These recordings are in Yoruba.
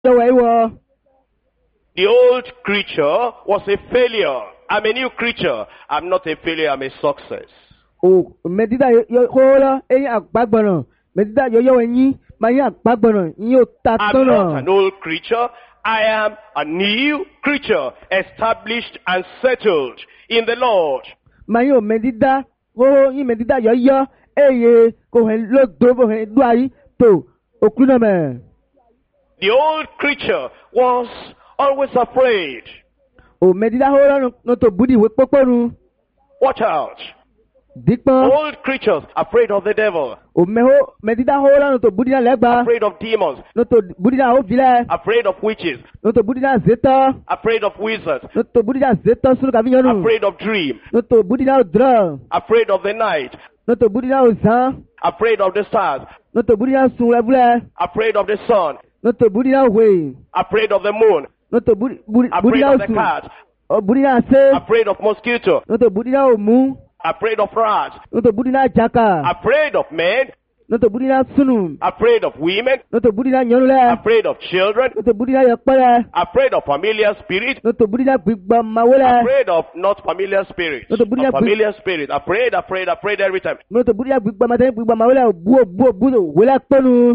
The old creature was a failure. I'm a new creature. I'm not a failure, I'm a success. Medida hola agbagbona. Medida yo yin mayin agbagbona yin o ta I'm not tona. an old creature. I am a new creature, established and settled in the Lord. Mayin o medida ho yin medida yo eye ko hen lo do bo hen do ayi to okuna me. The old creature was always afraid. O medida hola no to budi we poporu. Watch out. Dikpon. Old creatures afraid of the devil. O meho medida hola no to budi na legba. Afraid of demons. No to budi na o vile. Afraid of witches. No to budi na zeta. Afraid of wizards. No to budi na zeta sulu kavinyonu. Afraid of dream. No to budi na odra. Afraid of the night. No to budi na ozan. Afraid of the stars. No to budi na sun webule. Afraid of the sun. No to budi na we. Afraid of the moon. No to budi Afraid na of the sun. cat. O budi na se. Afraid of mosquito. No to budi na omu. Afraid of rats. No to budi na jaka. Afraid of men. No to budi na sunu. Afraid of women. No to budi na nyonule. Afraid of children. No to budi na yekpere. Afraid of familiar spirit. No to budi na gbigba mawele. Afraid of not familiar spirit. No to budi na Of familiar spirit. Afraid every time. No to budi na gbigba matani gbigba mawele bu wele ponu.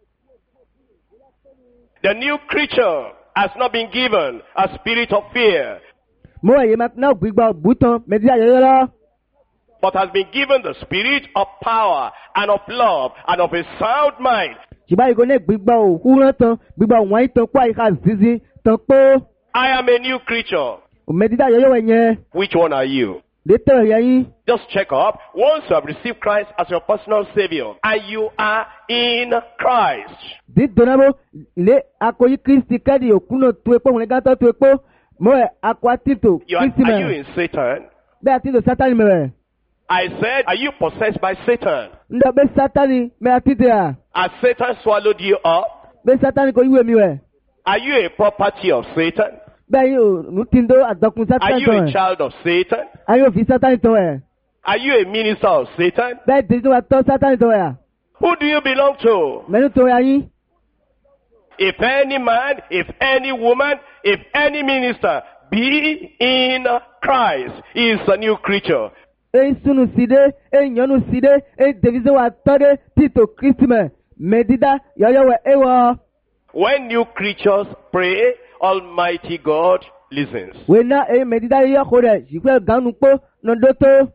The new creature has not been given a spirit of fear, Mo ye mak na gbigba buton media yoyola. but has been given the spirit of power and of love and of a sound mind. Shiba igo ne gbigba o huran tan gbigba wan tan kwa ika zizi tan po. I am a new creature. O medida yoyo yen. Which one are you? De te yin. Just check up. Once you have received Christ as your personal Savior and you are in Christ, Di donabo le akoyi Kristi kedi okuno tu epo hun gato tu epo. Mo e akwatito Kristi are you me. in Satan? Be ati do Satan me. I said, are you possessed by Satan? Ndo be Satan me atite a. Has Satan swallowed you up? Be Satan ko iwe mi we. Are you a property of Satan? Be yo nutindo adokun Are Satan you to a e. child of Satan? Ayo fi Satan to e. Are you a minister of Satan? Be di to to Satan to e. Who do you belong to? Menu to yin. If any man, if any woman, if any minister be in Christ, he is a new creature. E sunu side, e nyonu side, e devize wa tode tito Kristi me. Medida yoyo we ewa. When new creatures pray, Almighty God listens. We na e medida yoyo kore, jikwe ganu po nondoto.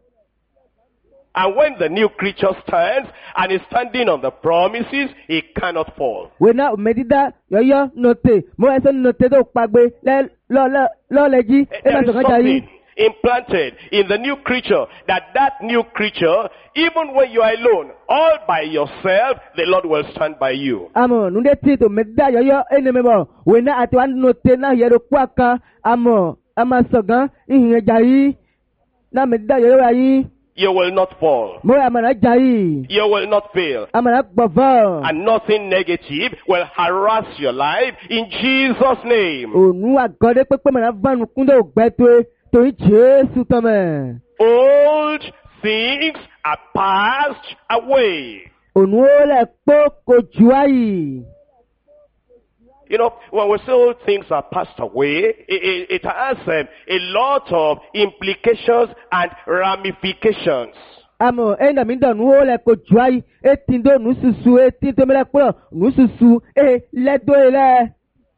And when the new creature stands and is standing on the promises, he cannot fall. We na medida yoyo note. Mo eso note do pagbe le lo leji. E There ma is so kan jayi. something implanted in the new creature, that new creature, even when you are alone, all by yourself, the Lord will stand by you. Amo nunde tito medida yoyo ene mebo. We na ati wan note na yero kwaka. Amo ama sogan ihin jayi. Na medida yoyo ayi. You will not fall. Mo amana jayi. You will not fail. Amana gbova. And nothing negative will harass your life in Jesus' name. Onu agode pepe mana vanu kundo gbetwe torí Jésù tome. Old things are passed away. Onu ole po ko juayi. You know, when we say old things are passed away, it has a lot of implications and ramifications. Amo enda mi do nu ole ko juayi etindo nususu etindo mele po nususu ledo ele.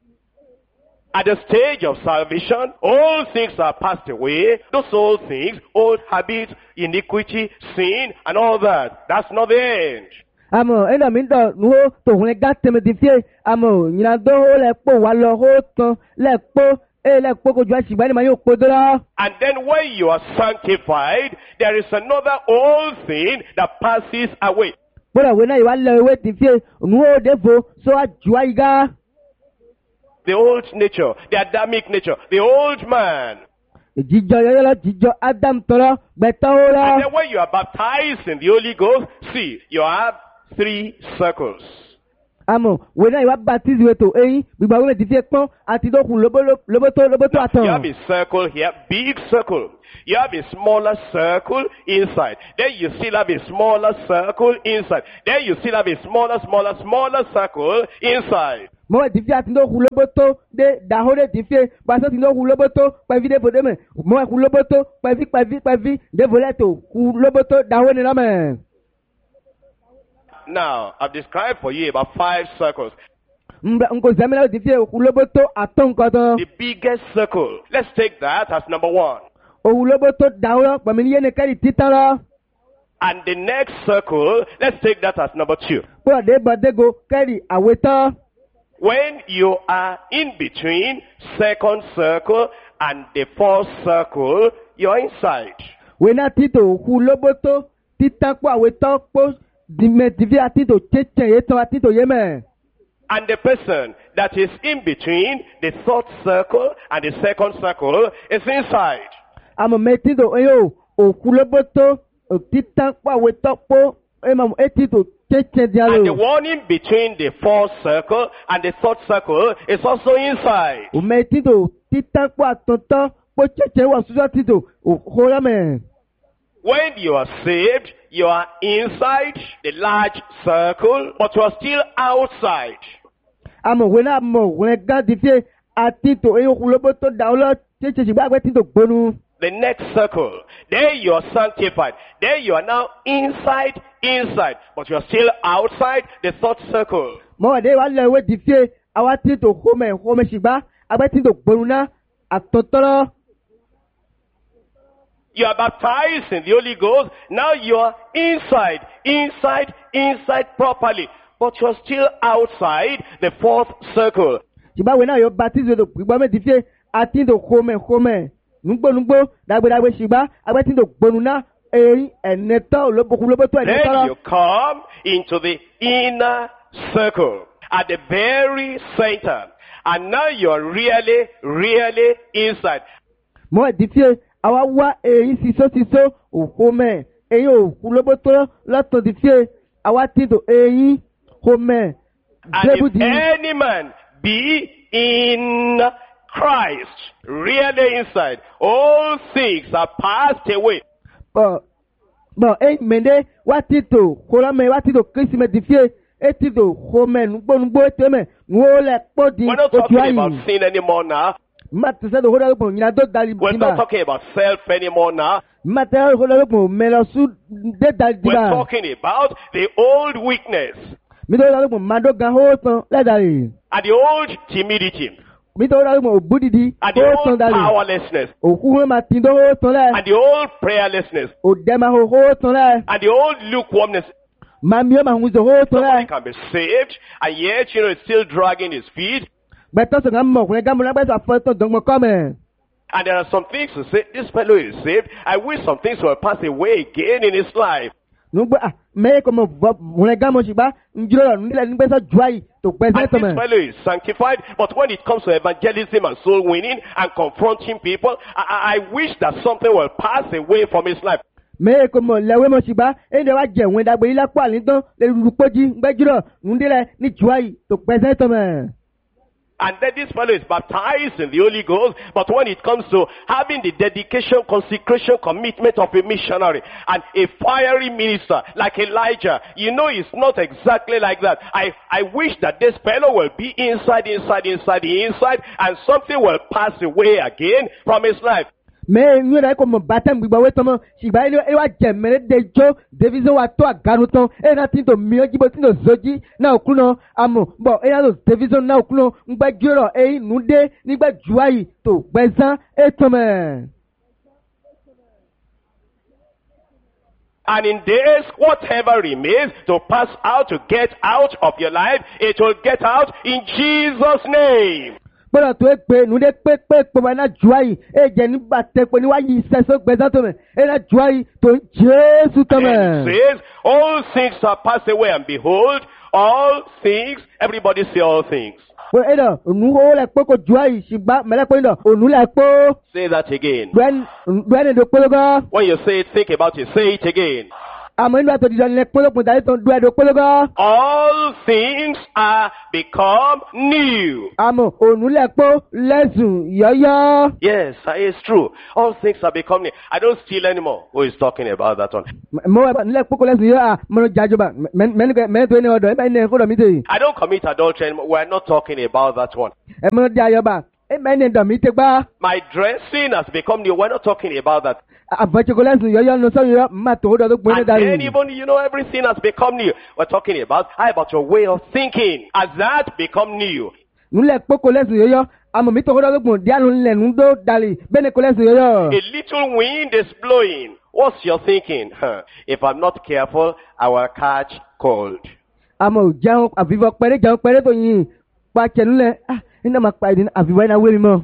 At the stage of salvation, all things are passed away. Those old things, old habits, iniquity, sin, and all that. That's not the end. Amo enda mi do nu to hun ga teme difie amo nyina do ole po wa lo ho tan le po le po ko juayi sigba ni ma yo po do la. And then when you are sanctified, there is another old thing that passes away. Bora we na iwa le we difie nu o defo so a juayi ga. The old nature, the Adamic nature, the old man. Jijo yoyolo jijo Adam toro gbeta ora. And then when you are baptized in the Holy Ghost, see, you have 3 circles. Àmọ́ wẹ́n náà ìwà baptise wẹ̀ tó eyín gbígbà wẹ́n ti fi pọ́n àti tó kù lóbótó You àtàn. have a circle here, big circle. You have a smaller circle inside. Then you still have a smaller circle inside. Then you still have a smaller circle inside. Mo ti fi àti tó kù lóbótó dé dàhóde ti fi pàṣẹ ti tó kù lóbótó pẹ̀fí dé bòdé mẹ́. Mo kù lóbótó pẹ̀fí dé bòlẹ̀ tó kù lóbótó dàhóde lọ́mẹ̀. Now, I've described for you about 5 circles. Nko zẹ́mẹ́lẹ́ ti fi kù lóbótó àtọ́ nǹkan tán. The biggest circle. Let's take that as number 1. Òwú lóbótó dàhóde pẹ̀mí ní yéne kẹ́rì títán lọ. And the next circle, let's take that as number 2. Bọ́ọ̀dé bọ̀dégo kẹ́rì àwetán. When you are in between second circle and the fourth circle, you're inside. Wena tito ku loboto titakpo awetokpo dimetivi atito cheche yeto atito yeme. And the person that is in between the third circle and the second circle is inside. Amo metito eyo oku loboto titakpo awetokpo emam etito cheche dialo. And the one in between the fourth circle and the third circle is also inside. O metito titakpo atonto po cheche wa suja tito o holame. When you are saved, you are inside the large circle, but you are still outside. Amo wena gadifie atito eyo kuloboto daolo cheche shibagwe tito bonu. The next circle, there you are sanctified. There you are now inside, but you are still outside the third circle. Mo de wa lewe difie awati to home shiba abati to bonuna atotoro. You are baptized in the Holy Ghost. Now you are inside properly, but you are still outside the fourth circle. Shiba we now you baptized to gbome difie ati to home. Nungbo dagbe shiba abati to bonuna eneto loboto enetoro. Then you come into the inner circle at the very center. And now you are really inside. Mo difie awa wa siso home oku loboto loto difie awa ti to home. And if any man be in Christ, really inside, all things are passed away. But mende watito kolame watito Christmas difie etito home nugbo teme ngole podi. We're not talking about sin anymore now. We're not talking about self anymore now. We're talking about the old weakness and the old timidity and the old powerlessness and the old prayerlessness and the old lukewarmness. Somebody can be saved and yet, it's still dragging his feet. And there are some things to say, this fellow is saved. I wish some things will pass away again in his life. And this fellow is sanctified, but when it comes to evangelism and soul winning and confronting people, I wish that something will pass away from his life. And then this fellow is baptized in the Holy Ghost, but when it comes to having the dedication, consecration, commitment of a missionary and a fiery minister like Elijah, it's not exactly like that. I wish that this fellow will be inside, and something will pass away again from his life. Mais nous avons comme baptême bibawe tomo shiba ilo ewa jemere dejo devizo wa to agaruton e na tinto mioji bo tinto zoji na okuno amo bo e na devizo na okuno ngba joro e nude nigba juai to gbezan e tome. And in days, whatever remains to pass out, to get out of your life, it will get out in Jesus' name. Gbọ́dọ̀ tó pé nùdé pé pọ̀mọ́ iná jù ayì ẹ̀jẹ̀ nígbà tẹ̀pẹ́ níwáyé ìṣẹ́sọ́ gbẹ̀sán tó mẹ́ iná jù ayì tó ń Jésù tó mẹ́. It says, all things are passed away, and behold, all things, everybody say all things. Pé ẹ̀dọ̀ ònú ó lẹ̀ pé kò jù ayì ṣùgbọ́n mẹ́lẹ́pẹ́ ẹ̀dọ̀ ònú lẹ̀ pé. Say that again. Dùẹ́ni ló pé lọ́gọ́. When you say it, think about it. Say it again. àmọ́ inú àtòdìdọ̀ nílẹ̀ pọ́lọ́pọ̀ tàbí tó ń dúró ẹ̀dọ̀ pọ́lọ́gọ́. All things are become new. àmọ́ ònúlẹ̀ pọ́ lẹ́sùn yọ́yọ́. Yes, it's true. All things are become new. I don't steal anymore. Who is talking about that one? mo wà nílẹ̀ pọ́kọ́ lẹ́sùn yọ́ mọ̀nà jàjọba mẹ́rin tó ní ọ̀dọ̀ ẹ̀ ní ẹ̀kọ́ mi tè. I don't commit adultery anymore. We're not talking about that one. ẹ̀ mọ̀nà di ayọ̀ba ẹ̀ ní ẹ̀dọ̀ mi tè gbá. My dressing has become new. We're not talking about that. àbọ̀chẹ̀kọ́ lẹ́sùn yọ́yọ́ ní sọ́yún yọ́ má tó dọ̀ tó gbóná And darí. then even, everything has become new. We're talking about, how about your way of thinking? Has that become new? nílẹ̀ pọ́kọ́ lẹ́sùn yọ́yọ́ àmọ́ mi tó dọ̀ tó gbóná díàlú nílẹ̀ nù tó darí bẹ́ẹ̀ ni kọ́ lẹ́sùn yọ́yọ́. A little wind is blowing. What's your thinking? If I'm not careful, I will catch cold. àmọ́ jẹun àfihàn pẹ̀rẹ́ tó yin pàṣẹ nílẹ̀ iná máa pa ìdí àfihàn iná wéri mọ́.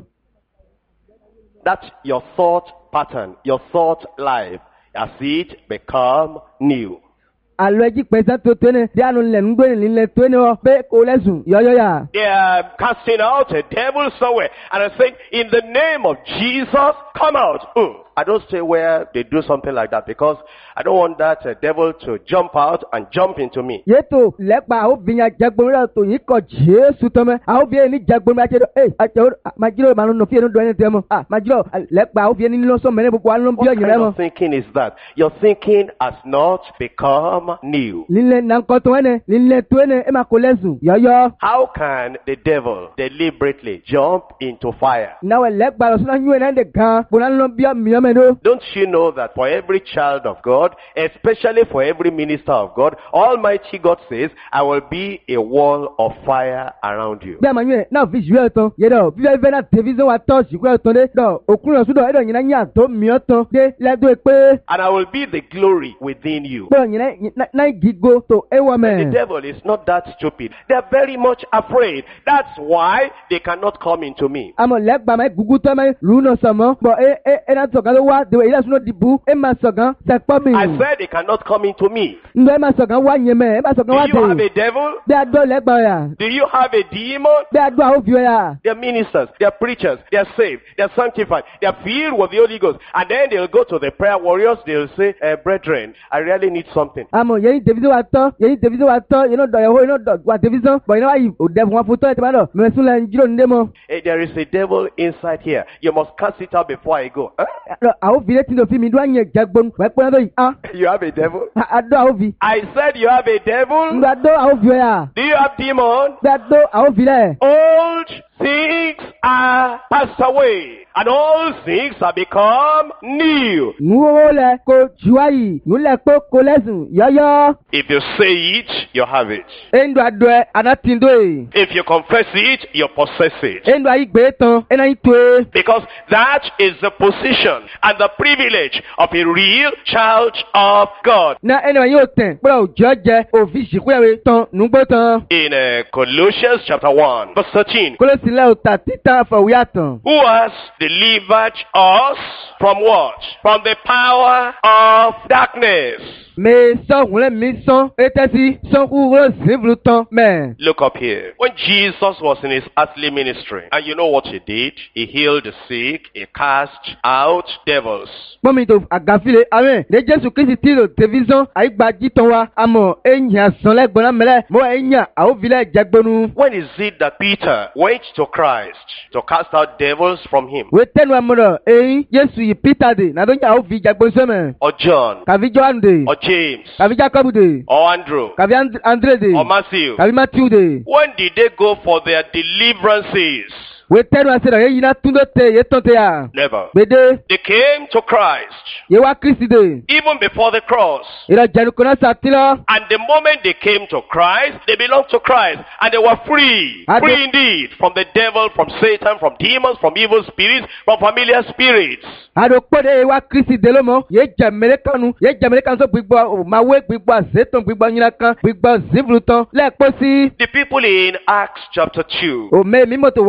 That's your thought pattern, your thought life. Has it become new? àlọ́ ẹjí pẹ̀sẹ̀ tó tó ní díàlú nílẹ̀ nù gbé nílẹ̀ tó ní ọ pé kò lẹ́sùn yọ́yọ́ yà. They are casting out a devil somewhere. And I think, in the name of Jesus, come out. I don't stay where they do something like that because I don't want that devil to jump out and jump into me. Yéto lẹ́pàá àwọn obìnrin àjẹgbọ́n tó yìí kọ Jésù tọ́mẹ́. àwọn obìnrin ní jẹgbọ́n mi àti àjẹwò màjírò màá nọ fíyẹn dọ̀ ẹni tẹ́ mọ́. màjírò lẹ́pàá àwọn obìnrin ní lọ́sọ̀ mẹ́rin gbogbo àwọn bí ọ̀yìn rẹ What mọ́. kind of thinking is that? Your thinking has not become new. lílẹ̀ nàkọ́ tó ẹni lílẹ̀ tó ẹni ẹ máa kó lẹ́sùn yọ́yọ́. How can the devil deliberately jump into fire? náwó lẹ́pàá lọ sínú yún ẹ̀ náà gan gbọ́dọ̀ lọ bí ọ̀mìyàn mẹ́rin. Don't you know that for every child of God, especially for every minister of God, Almighty God says, I will be a wall of fire around you. bí a máa yún ẹ̀ náà fi ìṣúwẹ́ tán yẹ́dọ̀ fífẹ́ fẹ́ náà tẹ̀fíṣẹ́ wa tọ́ ṣùgbọ́n tán dé dọ̀ òkúrò sódò ẹ̀dọ̀ yìí náà yàn tó mìíràn tán dé lẹ́dọ̀ pé. And I will be the glory within you. gbọ́dọ̀ yìí náà gígo tó ẹwọ́ mẹ́. The devil is not that stupid. They are very much afraid. That's why they cannot come into me. àmọ́ lẹ́gbàá máa gugu tọ́ máa lù ú náà sọ̀mọ́ bọ̀ ẹ náà sọ̀kan ló wá dèwọ̀ ìlà sunu dìbò ẹ máa sọ̀kan sẹ́pọ̀ mi. I said they cannot come into me. ǹdọ́ ẹ máa sọ̀kan wá yẹn mẹ́ ẹ máa sọ̀kan wá Do you have dè. a devil? bí a dọ́ lẹ́gbàá yà. Do you have a demon? bí a dọ́ àwọn òfin yà. They're ministers, they're preachers, they're saved, they're sanctified, they're filled with the Holy Ghost. And then they'll go to the prayer warriors, they'll say, brethren, I really need something. àmọ́ yẹ́nì tẹ̀físẹ́ wa tọ́ yẹ́nì náà dọ̀ yẹ̀wò yẹ́nì náà wà tẹ̀físẹ́ bọ̀ yẹ́nì wáyé ò dẹ̀ fún wa fún tọ́ ẹ̀ tẹ́lẹ̀ náà mẹ́sùn lẹ́yìn jíròrò ní dé mọ́. There is a devil inside here. You must cast it out before I go. Huh? àwọn òfin létí lòfin mi dúró àyẹ̀ jẹ́gbọ́n wẹ́ pẹ́ náà yìí. You have a devil? a dọ́ àwọn òfin. I said you have a devil? ǹdọ́ a dọ́ àwọn òfin yà. Do you have demon? bí a dọ́ àwọn òfin lẹ̀. Old things are passed away, and all things are become new. nuwo lẹ ko juwa yìí nulẹ̀ pé ko lẹ́sùn yọ́yọ́. If you say it, you have it. endo adọ ẹ anatindo ye. If you confess it, you possess it. endo ayi gbé tán ena yi to ye. Because that is the position and the privilege of a real child of God. na endo ayi o tẹ̀ kpọ́dọ̀ òjò jẹ òfin sìkúyàwé tán nugbó tán. In Colossians chapter 1, verse 13. kólósìlẹ̀ òtà títà fọwọ́yà tán. Who has delivered us from what? From the power of darkness. mẹ sọ́kùnrin mi sán etẹ́sí sọ́kùnrin síbùrù tán mẹ. Look up here. When Jesus was in his earthly ministry, and you know what he did? He healed the sick, he cast out devils. pọ́nmi tó àgàfilẹ̀ amẹ́ ní jésù kristi tí lò tẹ̀físán àyígbájí tán wa àmọ́ ẹ̀yìn àsánlẹ̀ gbọ́nà mẹ́lẹ̀ mọ́ ẹ̀yìn àwòfilẹ̀ jẹgbọ́nu. When is it that Peter went to Christ to cast out devils from him? wé tẹ́nu àmọ́dọ̀ ẹ̀yìn jésù yìí peter de nàdójà àwòfi jẹgbọ́n sẹ́mẹ̀. Or John? kàfi johan de. Or James? kàfi jacob de. Or Andrew? kàfi andre de. Or Matthew? kàfi matthew de. When did they go for their deliverances? wé tẹ́nu àṣẹ̀dọ̀ yé yiná túndó tẹ yé tán tẹ yà. Never. gbèdé They came to Christ yé wá kristi de. even before the cross. ìrọ̀ jẹ̀rùkọ́nà sàtìlọ́. And the moment they came to Christ, they belonged to Christ. And they were free. Free indeed. From the devil, from Satan, from demons, from evil spirits, from familiar spirits. àdókòdè yé wá kristi de lọ́mọ yé jẹ̀mẹ̀rẹ̀ kanu sọ gbígbọ́ màwé gbígbọ́ àzẹ́tàn gbígbọ́ yìnyín kan gbígbọ́ zibulu tán lẹ́ẹ̀kpọ́ sí. The people in Acts chapter 2. òmè mímọ́tò wà lọ́ta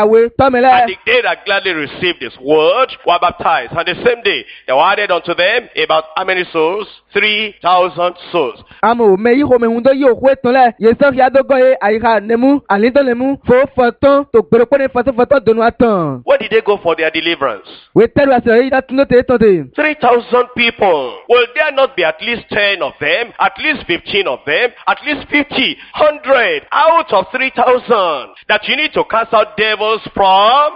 àwẹ̀ tọ́mẹ̀lẹ́. And they that gladly received his word were baptized. And the same day, there were added unto them about how many souls? 3,000 souls. Àmọ̀ òmè yìí home ń dó yóò hó ètò lẹ̀. Yéṣọ́ fi adógọ́ yé àyíká nemu àlíndó nemu fò fọ̀tán tó gbèrò pé ní fọ̀tán dònú àtàn. Where did they go for their deliverance? Wé tẹ́lu àṣẹ yìí dá túnú tèé tán tè. 3,000 people. Will there not be at least 10 of them, at least 15 of them, at least 50, 100 out of 3,000 that you need to cast out devils from?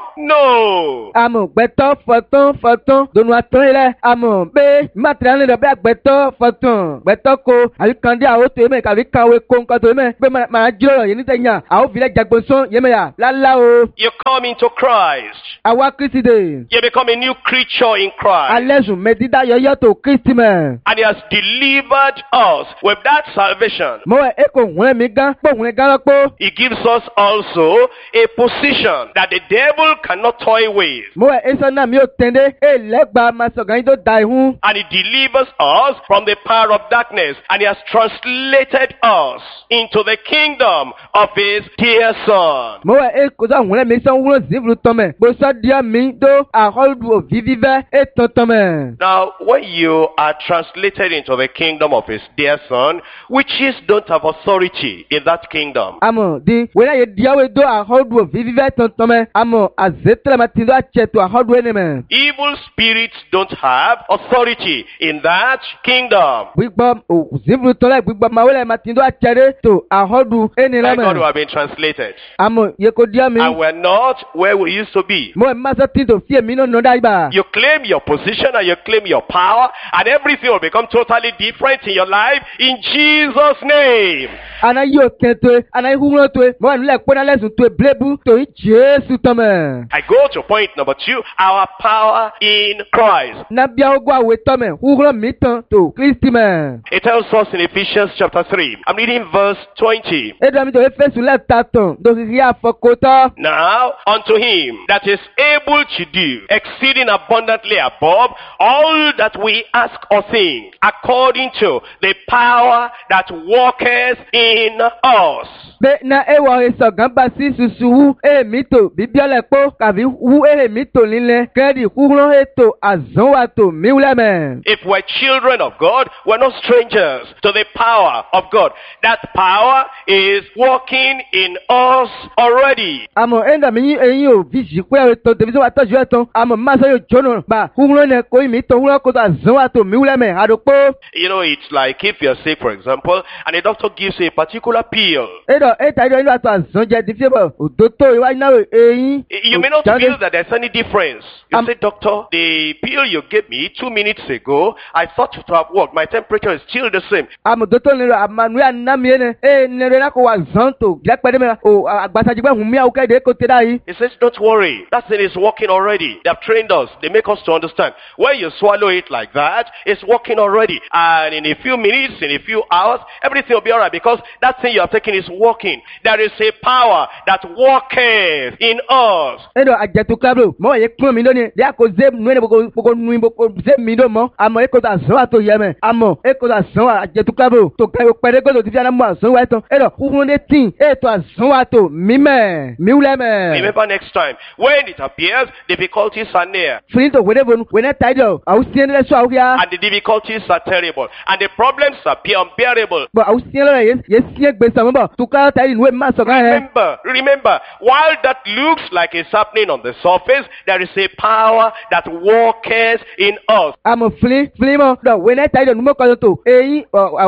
No. Àmọ̀ gbẹ̀tọ́ fọ̀tán dònú àtàn yìí lẹ̀. Àmọ̀ bẹ́ẹ̀ mátìrì rẹ̀ bẹ́ẹ̀ gbẹ̀tọ́ fọ̀tán gbẹ̀tọ́ ko àyíkàndé àwọn tó yẹ mẹ́ kàbí kàwé kó nǹkan tó yẹ mẹ́ bẹ́ẹ̀ máa jíròrò yìí níta yàn àwọn òfìlẹ̀ jagbonsán yẹ mẹ́ yà lálá o. You come into Christ. Àwa Kristi dè. You become a new creature in Christ. Alẹ́sùn mẹ́tídá yọyọ́ tó Kristi mẹ́. And he has delivered us with that salvation. Mo wẹ̀ eko hùnrẹ́ mi gán pọ̀ hùnrẹ́ gán lọ́pọ̀. He gives us also a position that the devil cannot toy with. Mo wẹ̀ esọ náà mi ò tẹ̀lé ẹlẹ́gbàá máa sọ̀gán yín tó da ìhun. And he delivers us from the power of darkness. And he has translated us into the kingdom of his dear son. Mo wẹ̀ eko sọ hùnrẹ́ mi sọ wúlò zìbùrù tọ́mẹ̀. Bó sọ díẹ̀ mi tó àhọ́lù òvivi vẹ́ ètò tọ́mẹ̀. Now, when you are translated into the kingdom of his dear son, witches don't have authority in that kingdom. Àmọ̀ di wẹ́rẹ́ yẹ díẹ̀wé tó àhọ́lù òvivi vẹ́ tọ́ tọ́mẹ̀. Àmọ̀ àzẹ́tẹ̀lẹ̀mẹ̀ tí tó àtsẹ̀tò àhọ́lù ẹni mẹ̀. Evil spirits don't have authority in that kingdom. Gbígbọ́ zìbùrù tọ́lẹ̀ gbígbọ́ máa wẹ́lẹ̀ máa tí tó àtsẹ̀rẹ́ tó àhọ́lù ẹni Thank God we lẹ́mẹ̀. have been translated. Àmọ̀ yẹ kó díẹ̀ mi. And we're not where we used to be. Mo wẹ̀ máa sọ tí tó fíè mí náà nọ dá ibà. You claim your position and you claim your power, and everything will become totally different in your life in Jesus' name. Ana yóò kẹ́ntó ana ihunrán tó mo wà nílẹ̀ pọ́nà lẹ́sùn tó blébu tó ń Jésù tọ́mẹ̀. I go to point number 2, our power in Christ. Nàbíà ogún àwẹ̀ tọ́mẹ̀ húnrán mi tán tó Kristi mẹ̀. It tells us in Ephesians chapter 3. I'm reading verse 20. Édè mi tó Éfésù lẹ́ta tán tó sì rí àfọkótọ́. Now, unto him that is able to do exceeding abundantly above all that we ask or think, according to the power that worketh in us. Bẹ́ẹ̀ na ewọ̀ ìsọ̀gán bá sí ṣuṣu wú èmi tó bíbíọ́lẹ̀ pọ̀ kàbí wú èmi tó lílẹ̀ kẹ́rì húnrán ètò àzánwà tó míwúlẹ̀mẹ̀. If we're children of God, we're not strangers to the power of God. That power is working in us already. Àmọ̀ ẹ̀ńdà mi ẹ̀yin ò fi ṣìpẹ́ ẹ̀rọ tó tẹ̀bí sọ́wọ́ àtọ́jú ẹ̀ tán. Àmọ̀ máa sọ yóò jóná bá húnrán ẹ̀ kó ìmí tó húnrán kó tó àzánwà tó míwúlẹ̀mẹ̀ àdókò. You know, it's like if you're sick, for example, and the doctor gives you a particular pill. Ẹ̀dọ̀ ẹ̀ta ìdọ̀ ìlú àtọ̀ àzánjẹ ti fi bọ̀ òtótó ìwájú náà ẹ̀yìn. You may not feel that there's any difference. You say, doctor, the pill you gave me 2 minutes ago, I thought it would have worked. My temperature is still the same. Àmọ̀ tó tó nílò àmàlú ànámi ẹni nílò náà kó wà zán tó gẹ́pẹ́dẹ́ mi àgbàsàjìgbẹ́ hùn mí àwòkẹ́dẹ́ kó tẹ́ dáyìí. He says, don't worry. That thing is working already. They have trained us. They make us to understand. When you swallow it like that, it's working already. And in a few minutes, in a few hours, everything will be alright because that thing you have taken is working. There is a power that worketh in us. Ẹ̀dọ̀ àjẹtù kábò mọ̀ yẹ kúrò mi lónìí díẹ̀ kò zé nu ẹni boko nu boko zé mi ló mọ̀ àmọ̀ èkó tó àzánwà tó yẹ mẹ́ àmọ̀ èkó tó àzánwà àjẹtù kábò tó kẹ́ pẹ̀lẹ́ gbọ́dọ̀ ti fi àná mọ̀ àzánwà ẹ̀ tán ẹ̀dọ̀ kúkúrú ní tí ètò àzánwà tó mímẹ́ míwúlẹ̀ mẹ́. Remember next time, when it appears, difficulties are near. Fúnni tó wẹ́dẹ́ bonu wẹ́dẹ́ táyọ̀ àwùsíyẹn lẹ́sọ̀ àwùyá. And the difficulties are terrible. And the problems appear unbearable. Bọ̀ àwùsíyẹn lọ́rẹ̀ yẹ síyẹn gbèsè àwọn bọ̀ tó ká táyì ìlú ẹ̀ má sọ̀kan yẹn. Remember, while that looks like it's happening on the surface, there is a power that worketh in us. Àmọ̀ fúnni mọ̀ dọ̀ wẹ́dẹ́ táyọ̀ numọ̀ kan tó èyí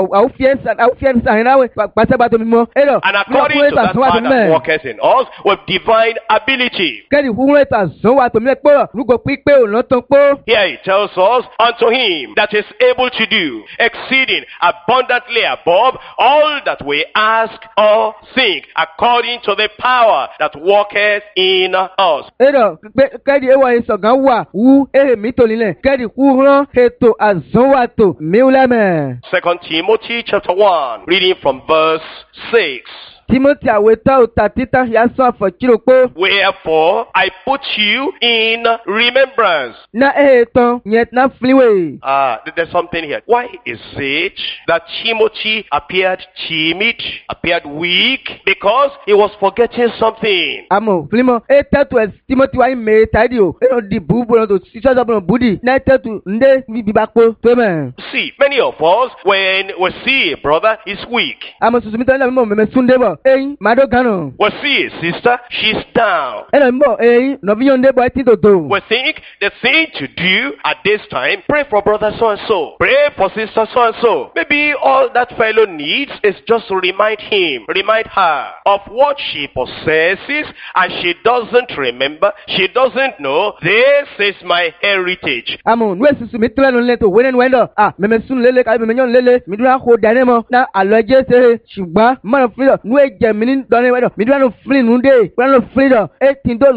àwùfíyẹn sàhìnráwẹ̀ pàṣẹpàtó mímọ́. And according to that power that worketh in us, with divine ability. Kẹ́ni húnrẹ́ ta zánwà tó mílẹ̀ pọ̀ rúgbò pípé òun tán pọ̀. Here it tells us, unto him that is able to do exceeding abundantly above all that we ask or think, according to the power that worketh in us. Ẹ̀rọ kẹ́ni ewọ̀ ìsọ̀gán wà wú èmi tó nílẹ̀ kẹ́ni húnrán ètò àzánwà tó mílẹ̀mẹ̀. 2 Timothy chapter 1, reading from verse 6. Timothy aweta utatita yaso afọchirokpo. Wherefore I put you in remembrance. Na eton yet na fliwe. There's something here. Why is it that Timothy appeared timid, appeared weak? Because he was forgetting something. Amo flimo etetu es Timothy wa ime taidi o. Eno di bubu no to siswa bono budi. Na etetu nde bibakpo to me. See, many of us when we see a brother is weak. Amo susumita na mo me sunde bo. Eyin mado gano. We see a sister, she's down. Eno mbo eyin no bi yonde bo eti dodo. We think the thing to do at this time, pray for brother so and so, pray for sister so and so. Maybe all that fellow needs is just to remind him, remind her of what she possesses, and she doesn't remember, she doesn't know. This is my heritage. Amo nwe susumita no le to wenen wendo. Me sun lele ka me nyon lele. Mi dura ko dane mo na aloje se ṣùgbọ́n mo feel nwe je mi ni done wedo. Mi dura no feel nunde, no feel e tindo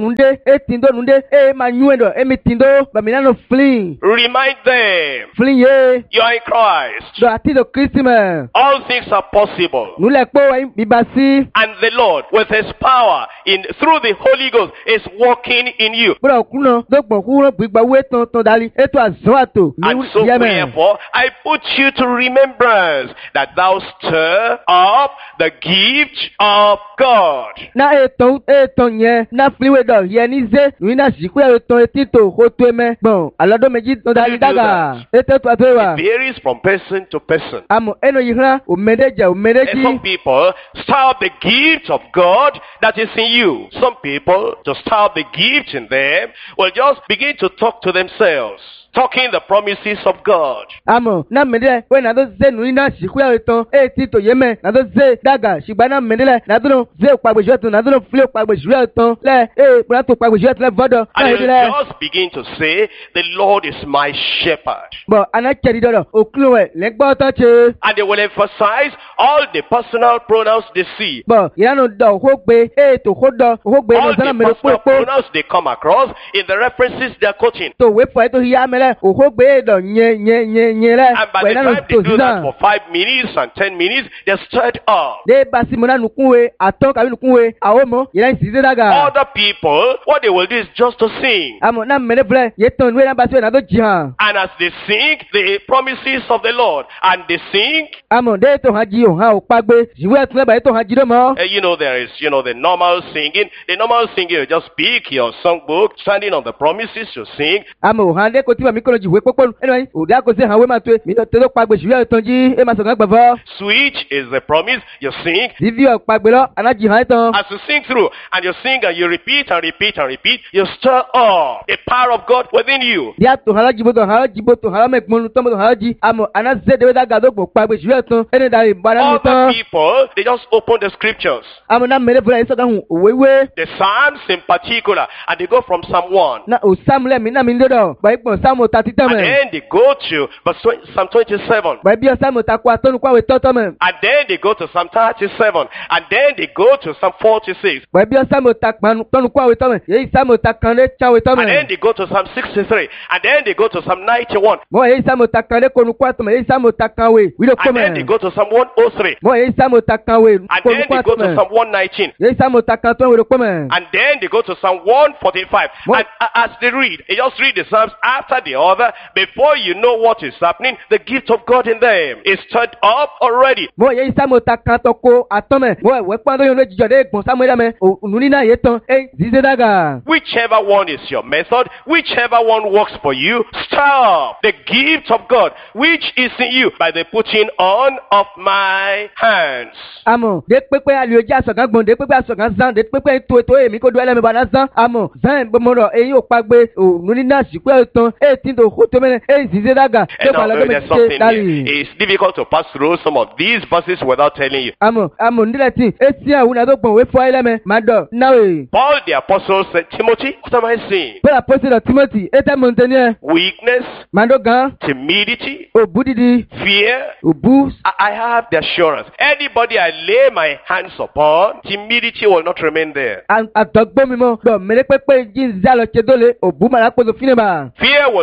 nunde, e ma nyuendo, e mi tindo, ba mi no feel. Remind them. Feel ye. You are in Christ. Do ati do Kristi me. All things are possible. Nu le po wa bi basi. And the Lord, with his power through the Holy Ghost, is working in you. Bro kuno do gbo kuno gbigba we ton dali. Eto azo ato. And so therefore, I put you to remembrance that thou stir up the gift of God. Na eton ye na fliwe do ye ni ze nu na siku eton etito ho to me bon alodo meji ton dali daga eteto atewa. It varies from person to person. Amo eno yihra o medeji. Some people stir up the gift of God that is in you. Some people, to stir up the gift in them, will just begin to talk to themselves, talking the promises of God. Amo na medele we na do ze nu na siku eton etito yeme na do ze daga sigba na medele na do ze pagbeju eton na do fle pagbeju eton le bra to pagbeju eton le vodo na And edele. you just begin to say, the Lord is my shepherd. Bo ana cheri dodo okluwe le gbo to che. And they will emphasize all the personal pronouns they see. Bo iranu do ho gbe to ho do ho gbe All no sana the me personal po pronouns they come across in the references they are quoting. to we for to hiya mele o ho gbe do nye le And by we the na time to they do that sisan for 5 minutes and 10 minutes, they're stirred up. de basi mo na nukunwe aton ka nukunwe awomo ira nsize daga. Other people, what they will do is just to sing. Amo na mele ble yeton we na basi we na do jihan. And as they sing the promises of the Lord, and they sing, Amo de to haji o ha o pagbe jiwe tun ba to haji do mo. there is, the normal singing. The normal singing, you just pick your songbook, standing on the promises, you sing. Amo ha de ko ti ba mi ko jiwe popo anyway o da ko se ha we ma to mi to do pagbe jiwe ton ji e ma so kan gbavo. Switch is the promise, you sing. Vivi o pagbe lo anaji han ton. As you sing through, and you sing and you repeat and repeat and repeat, you stir up the power of God within you. Dia to hala jibo to hala me gbonu to mo to hala ji amo ana ze de we daga do gbo pagbe jiwe ton ene da ibara ni Other ton. people, they just open the scriptures, Amo na mele ble so da hun owewe the Psalms in particular, and they go from Psalm 1. na o samle mi na mi do ba ipon Psalm 33 And me. then they go to Psalm 27. Ba bi Psalm ta kwa tonu kwa we toto me. And then they go to Psalm 37. And then they go to Psalm 46. Ba bi Psalm ta panu tonu kwa we to me. Ye Psalm ta kan le cha we to me. And then they go to Psalm 63. And then they go to Psalm 91. Mo ye Psalm ta kan le konu kwa to me. Ye Psalm ta kan we do ko And then they me. go to Psalm 103. Mo ye Psalm ta kan we And konu then they kwa go to to me. Psalm 119. Ye Psalm ta kan to we do ko me. And then they go to Psalm 145. What? And as they read, they just read the Psalms after the other. Before you know what is happening, the gift of God in them is stirred up already. Mo ye Psalm ta kan to ko aton me. Mo we pa do yo le jijo de gbon Samuel me. O nuni na ye ton zize daga. Whichever one is your method, whichever one works for you, stir up the gift of God which is in you by the putting on of my hands. Amo de pepe alioje asogan gbon de pepe asogan zan de pepe to emi ko do ele me ba na zan amo zan bo mo ro eyin o pagbe o nuni na siku eton tin do ho to me zize daga And to ba now, lo me there's se something dali. here. It's difficult to pass through some of these verses without telling you. Amo ndile tin esi awun na do gbon we fo ele me ma do na we. Paul the apostle said, Timothy, what am I saying? Paul apostle Timothy eta montenier Weakness, ma do gan timidity, o budidi fear. o bu I have the assurance. Anybody I lay my hands upon, timidity will not remain there. atogbo mi mo do mele pepe jin za lo che dole o bu ma la po fine ba. Fear will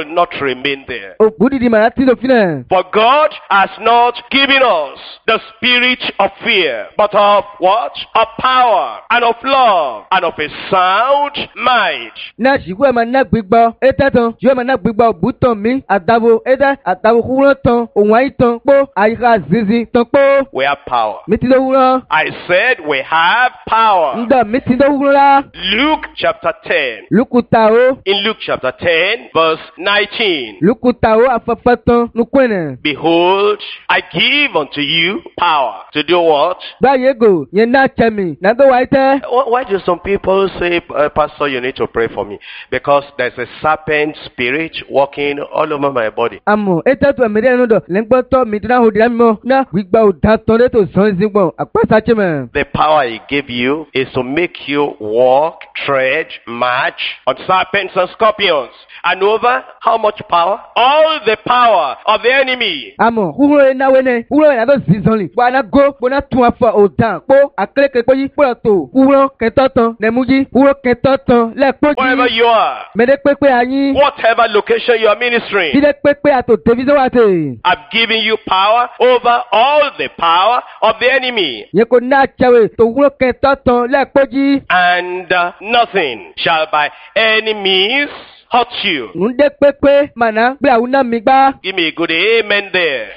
will not remain there. Ògbúdìdì màrá tí ló fi náà. For God has not given us the spirit of fear, but of what? Of power, and of love, and of a sound mind. Náà ṣìkú ẹ̀ máa ná gbígbọ́. Étẹ́ tán, ṣìkú ẹ̀ máa ná gbígbọ́ ògbú tán mí. Àdàbò étẹ́ àdàbò kúrọ́ tán. Òun àyí tán pó. Àyíká zizi tán pó. We have power. Mi ti ló wúrọ́. I said we have power. Ǹdọ̀ mi ti ló wúrọ́ lá. Luke chapter 10. Lùkùtà o. In Luke chapter 10, verse 19. Lùkùtà o àfẹ́fẹ́ tán nùkúẹ̀nẹ̀. Behold, I give unto you power to do what? Báyìí gò yẹn náà kẹ́mi. Nàgbé wa tẹ́. Why do some people say, Pastor, you need to pray for me? Because there's a serpent spirit walking all over my body. Àmọ̀ étẹ́ tó ẹ̀mí dẹ́nu dọ̀ lẹ́gbọ́tọ̀ mi dín náà hó dín mímọ́. Náà gbígbà ò dá tán létò sàn ìsìngbọ̀n àpẹ́sàchẹ́ mẹ́. The power he gave you is to make you walk, tread, march on serpents and scorpions. And over how much power? All the power of the enemy. Àmọ̀ húhúrò yẹn náwó ẹ̀ húhúrò yẹn àtọ̀ zizanli. Bọ́lá go bọ́lá tún afọ òdàn kpó àkèlékè kpó yí kpó tó húhúrò kẹtọ́ tán nẹ̀mújí húhúrò kẹtọ́ tán lẹ́kpó Wherever jí. you are, Mẹ́lẹ́ pépé anyi. whatever location you are ministering, Dídé pépé àtò tẹ̀físọ́ wa tè. I've given you power over all the power of the enemy. Yẹ kò náà cẹ̀wé tó húhúrò kẹtọ́ tán lẹ́kpó jí. And nothing shall by any means hurt you. Ǹdé pépé màná gbé àwọn náà mi gbá. Give me a good amen there.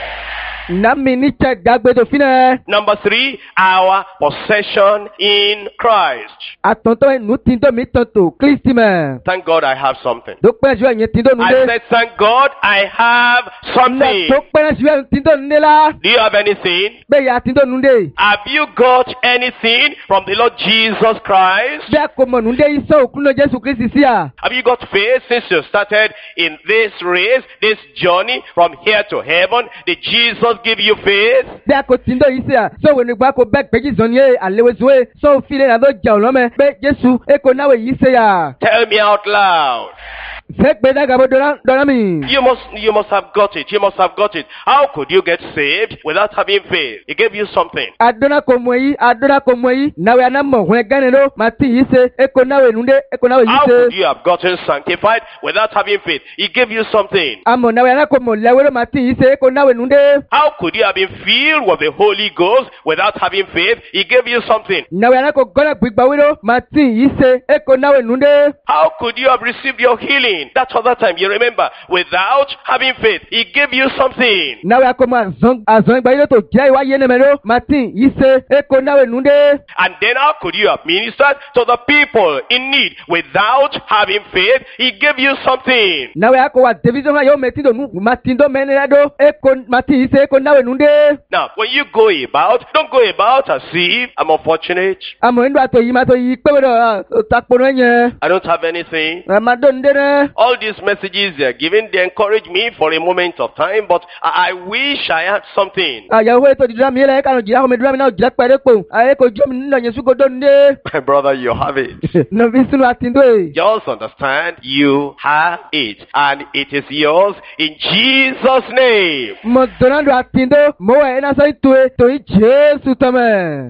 Nami ní tẹ gbàgbé fi náà. Number 3, our possession in Christ. Àtọ̀ntọ̀ ẹnu tí tó mi tán tó Kristi mẹ́. Thank God I have something. Tó pẹ́ ṣùgbọ́n ẹ̀yẹ tí tó nu I dé. said, thank God I have something. Tó pẹ́ ṣùgbọ́n tí tó nu dé la. Do you have anything? Bẹ́ẹ̀ yà tí tó nu dé. Have you got anything from the Lord Jesus Christ? Bí a kò mọ̀ nu dé iṣẹ́ òkú náà Jésù Kristi sí à. Have you got faith since you started in this race, this journey from here to heaven? Did Jesus give you faith? Bí a kò tí ń dọ̀ yìí sí à. Sọ̀wọ́ nígbà kò bẹ́ẹ̀ péjì sọ ní àléwéṣuwé. Sọ̀wọ́ fi lè nà tó jà ọ̀lọ́mẹ. Bẹ́ẹ̀ Jésù èkó náà yìí ṣe yà. Tell me out loud. Fẹ́ dàgàbọ̀ dọ́là mi. You must have got it. You must have got it. How could you get saved without having faith? He gave you something. Adona kò mọ̀ yìí. Nàwé àná mọ̀ hùn ẹ̀gánni ló. Màá tí yìí ṣe. Èkó náà wẹ̀ nùdé. Èkó náà wẹ̀ yìí How ṣe. could you have gotten sanctified without having faith? He gave you something. Àmọ̀ nàwé àná kò mọ̀ lẹ́wẹ́rẹ́ màá tí yìí ṣe. Èkó náà wẹ̀ nùdé. How could you have been filled with the Holy Ghost without having faith? He gave you something. Nàwé àná kò gọ́nà gbígbà wíwọ́. Màá tí yìí ṣe. Èkó náà wẹ̀ nùdé. How could you have received your healing that other time? You remember, without having faith, He gave you something. Nàwé àkọ́mọ àzọ́n ìgbà yìí tó jẹ́ ìwáyé nẹ́mẹ̀rẹ́. Màá tí yìí ṣe. Èkó náà wẹ̀ nùdé. And then how could you have ministered to the people in need without having faith? He gave you something. Nàwé àkọ́wà division náà yóò mẹ́tí dònú. Màá tí ń dọ́ mẹ́rin rẹ̀ dó. Èkó màá tí yìí ṣe. Èkó náà wẹ̀ nùdé. Now, when you go about, don't go about as if I'm unfortunate. Àmọ̀ nínú àtọ̀ yìí máa tó yí pé wọ́n takpọ̀ náà yẹn. I don't have anything. Àmàdó ń dé náà. All these messages they are giving, they encourage me for a moment of time, but I wish I had something. Àyàwó ètò ìdúrà mi yẹlẹ̀ kànú jìlá omi ìdúrà mi náà jìlá pẹ̀lẹ́ pò. Àyè kò jó mi nínú ẹ̀yẹ sùkò dó ń dé. My brother, you have it. Nàbí sínú àtìndó yìí. Just understand you have it, and it is yours in Jesus' name. Mo dọ̀nàdọ̀ àtìndó. Mo wà ẹ̀ náà sọ ìtòwé tòyí Jésù tọ́mẹ̀.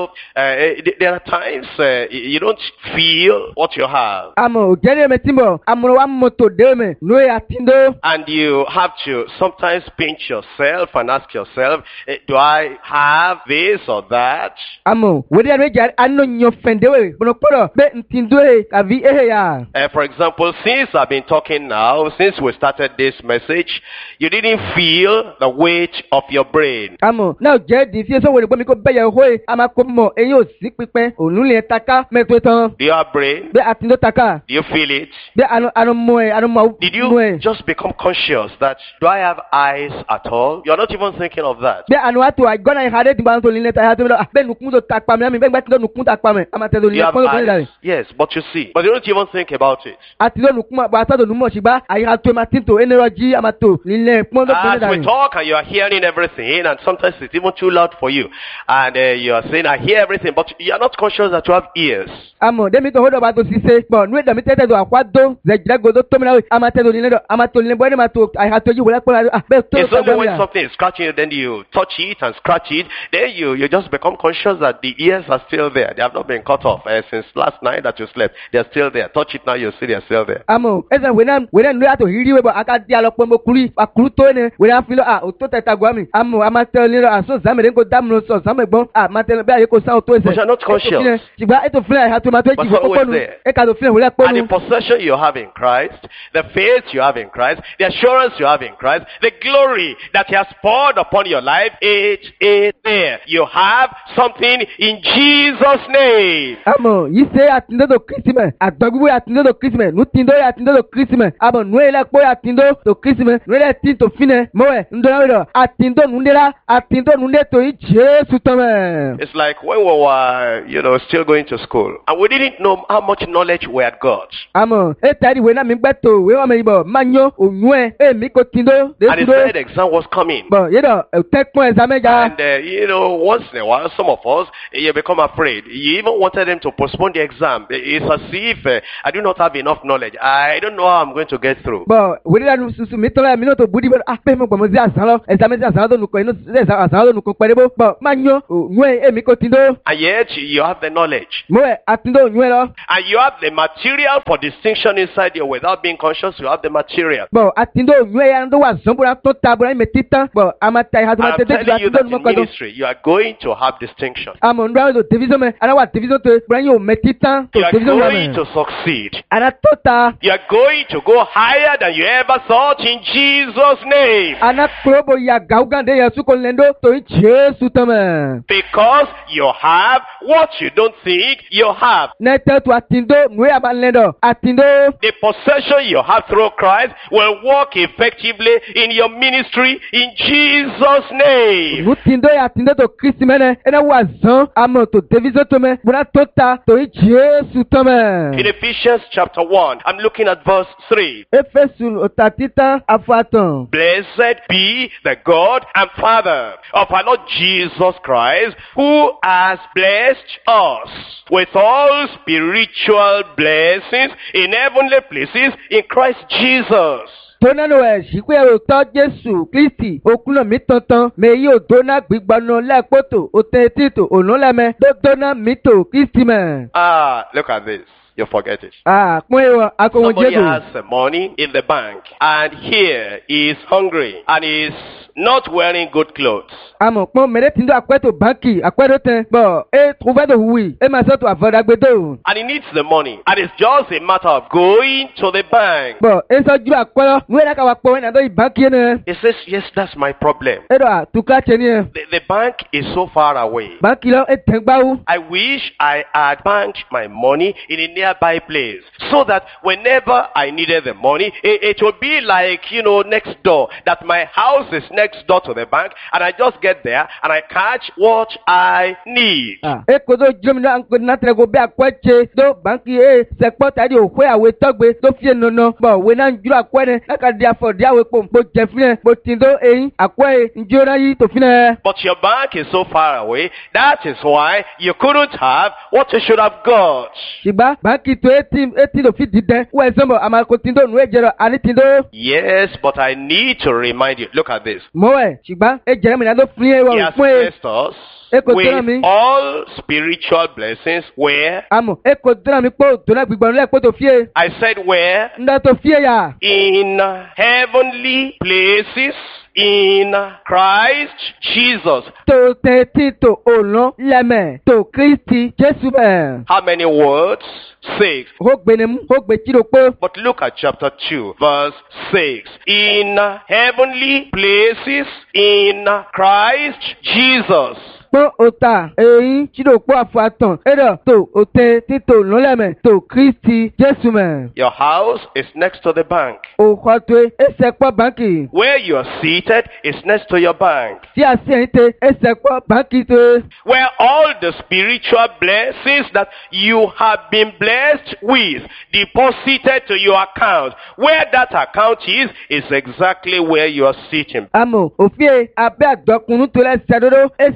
There are times you don't feel what you have. Àmọ̀ òjẹ́rì ẹ̀mẹ̀ tí mo àmọ̀ wa mọ̀ tó dé mi lóye àtìndó. And you have to sometimes pinch yourself and ask yourself, do I have this or that? Àmọ̀ wòlé àná ìjà àná yàn fẹ̀ndéwé. Bọ̀nà pọ̀rọ̀ bẹ́ẹ̀ ntìndó yìí kàbí ehe yà. For example, since I've been talking now, since we started this message, you didn't feel the weight of your brain. Àmọ̀ náà jẹ́ di fíyẹ́sọ̀ wòlé gbọ́mi kó bẹ́yẹ̀ hóye. Àmà kò mọ̀ eyín ò sí pípẹ́. Ònúlẹ̀ taka mẹ́tò tán. Do you have brain? Bẹ́ẹ̀ àtìndó taka. Do you feel it? Bẹ́ẹ̀ àná mọ̀ ẹ̀ àná mọ̀ Did you just become conscious that, do I have eyes at all? You're not even thinking of that. Bẹ́ẹ̀ àná wa tó àgbọ̀nà ìhàdé dìgbà tó nílẹ̀ tàyà tó bí lọ. Bẹ́ẹ̀ nùkún tó ta pàmì àmì bẹ́ẹ̀ gbà tí tó nùkún ta pàmì. Àmà tẹ̀sán You nílẹ̀ have pọ́n lóko nílẹ̀. eyes, yes, but you see, but you don't even think about it. Àti ló nùkún àgbà àtàdọ̀ nùmọ̀ ṣùgbọ́n àyíká tó máa tí tó ẹnìrọ̀jì àmà tó nílẹ̀ pọ́n lóko As we nílẹ̀. talk and you are hearing everything, and sometimes it's even too loud for you, and you are saying, I hear everything, but you are not conscious that you have ears. Àmọ̀ dẹ́mi tó hódọ̀ bá tó ṣiṣẹ́ pọ̀ nú ẹ̀dàmí tẹ́tẹ́ tó àkwádó zẹ̀jìlẹ́gò godo to mi na we amate do ni le do amato ni bo ni ma to I ha to ji wala po la be to It's to only bo when ya something is scratching you, then you touch it and scratch it, then you just become conscious that the ears are still there. They have not been cut off since last night that you slept. They're still there. Touch it now, you see they're still there. amo eza we na no ya to hiri we bo aka di alo po mo kuri akuru to ne we na fi lo o to teta gwa mi amo amate ni lo aso zame de go dam no so zame gbon amate be aye ko sa o to ese But you're not conscious. sigba eto feel I have to ma to But ji ko always nu there. e ka do feel we le po And the nu possession you have in Christ, the faith you have in Christ, the assurance you have in Christ, the glory that He has poured upon your life, it is there. You have something in Jesus' name. amo yi se atindo do Christmas agbagbu atindo do Christmas nu tindo atindo do Christmas amo nu ele po atindo do Christmas nu ele tin to fine mowe ndo na we do atindo nu ndera atindo nu nde to yi Jesu to me It's like when we were, still going to school, and we didn't know how much knowledge we had got. amo e tari we na mi gbe to we o me bo manyo onue e mi ko tindo de And the tindo third exam was coming. bo ye do te pon examen ja And, once in a while, some of us, you become afraid. You even wanted them to postpone the exam. It's as if I do not have enough knowledge. I don't know how I'm going to get through. bo we la nu susu mi to la mi no to budi bo pe mo gbo mo zi asan lo examen zi asan lo nu ko inu asan lo nu ko pere bo manyo onue e mi ko tindo And yet, you have the knowledge. mowe atindo onue lo And you have the material for distinction inside you without being conscious. You have the material. bo atindo onue ya ndo wa zombura to tabura me titan bo amata ha to ma I'm te de telling you atindo that nu in ko do ministry, you are going to have distinction. amo ndo do division me ana wa division to bran yo me titan to You are division going me to succeed. ana tota You are going to go higher than you ever thought in Jesus' name. ana probo ya gaugande ya su ko lendo to yi Jesu to me Because you have what you don't think you have. na te to atindo nu ya ba lendo atindo The possession you have through Christ will work effectively in your ministry in Jesus' name. nu tindo ya atindo to Kristi mene ena wa zan amo to division to me bura tota to yi Jesu to me In Ephesians chapter 1, I'm looking at verse 3. Efesu otatita afatan Blessed be the God and Father of our Lord Jesus Christ, who has blessed us with all spiritual blessings in heavenly places in Christ Jesus. tonano ṣìpé òótọ́ Jésù Kristi okùnà mi tantan mèyí òdóná gbígbọ́nà lẹ́ẹ̀pọ̀tò òtẹ́tìtò ònúlẹ́mẹ dódóná mítò Kristi mẹ́. Look at this. You forget it. Pọ́n ẹ̀wọ̀n akọ̀wọ̀n Somebody Jésù. has money in the bank, and here he is hungry, and he is not wearing good clothes. Àmọ̀ pọ́n mẹ́rẹ́ tí ń dọ́ àpẹ́tò báńkì àpẹ́tò tẹ. Bọ̀ ẹ trouvé-tó wùwì ẹ máa sọ́tò àfọ̀dàgbẹ́dọ̀. And he needs the money, and it's just a matter of going to the bank. Bọ̀ ẹ sọ́jú àpẹ́rọ́ ní ẹ̀dá kàwá pọ̀ ẹ̀nà àdó ìbáńkì yẹn nẹ. He says, yes, that's my problem. Ẹ dọ̀ àtúkà tẹ̀ ní ẹ. The bank is so far away. Báńkì lọ ẹ tẹ̀ gbáwó. I wish I had banked my money in a nearby place, so that whenever I needed the money, it would be like, next door, that my house is next door to the bank, and I just get there and I catch what I need. Ẹ kò tó jùlọ mi náà náà tẹ̀lé kó bẹ́ àpẹ́tse tó báńkì ẹ sẹ̀pọ̀ tàbí òkú àwẹ̀ tọ́gbẹ́ tó fi ẹ̀nọ̀nà. Bọ̀ wẹ̀ náà ń jùlọ àpẹ́ ní lákàdí àfọ̀dí àwẹ̀ pò jẹ̀ fúnẹ̀ bó ti tó eyín àpẹ́ ìjọ náà yí tó fúnẹ̀. But your bank is so far away, that is why you couldn't have what you should have got. Ṣùgbọ́n báńkì tó etí ló fi dìdẹ́ wọ́n ẹ̀ sọ́mọ̀ àmàkò tí ń tó nù ẹ̀ jẹrọ àní tí ń tó. Yes, but I need to remind you, look at this. Mọ̀ ẹ̀ ṣùgbọ́n ẹ jẹrẹ mi náà ló fún ẹ He wọ̀ has fún ẹ. blessed us Eko tẹ́lẹ̀ mi. with all spiritual blessings. Where? Àmọ̀ ẹ kò dúró mi pé òtún náà gbígbọ́n lẹ́ẹ̀pọ̀ tó fi ẹ. I said where? Ńdá tó fi ẹ yà. In heavenly places in Christ Jesus. Tó tẹ́tí tó òlán lẹ́mẹ̀ tó Kristi Jésù bẹ̀. How many words? 6. Ó gbéni mú ó gbé tí ló pé. But look at chapter 2, verse 6. In heavenly places in Christ Jesus. Pọ́n òtà èyí tí ló pọ̀ àfọ̀àtàn ẹ̀rọ tó òtẹ́ títò lọ́lẹ́mẹ̀ tó Kristi Jésù mẹ̀. Your house is next to the bank. Òkòtò ẹsẹ̀ pọ̀ báńkì. Where you are seated is next to your bank. Tí a sì ń tẹ ẹsẹ̀ pọ̀ báńkì tó. Where all the spiritual blessings that you have been blessed with deposited to your account. Where that account is exactly where you are sitting. Àmọ̀ òfin abẹ́ àgbọ̀kùnrin tó lẹ́sẹ̀ dúró ẹsẹ̀ pọ̀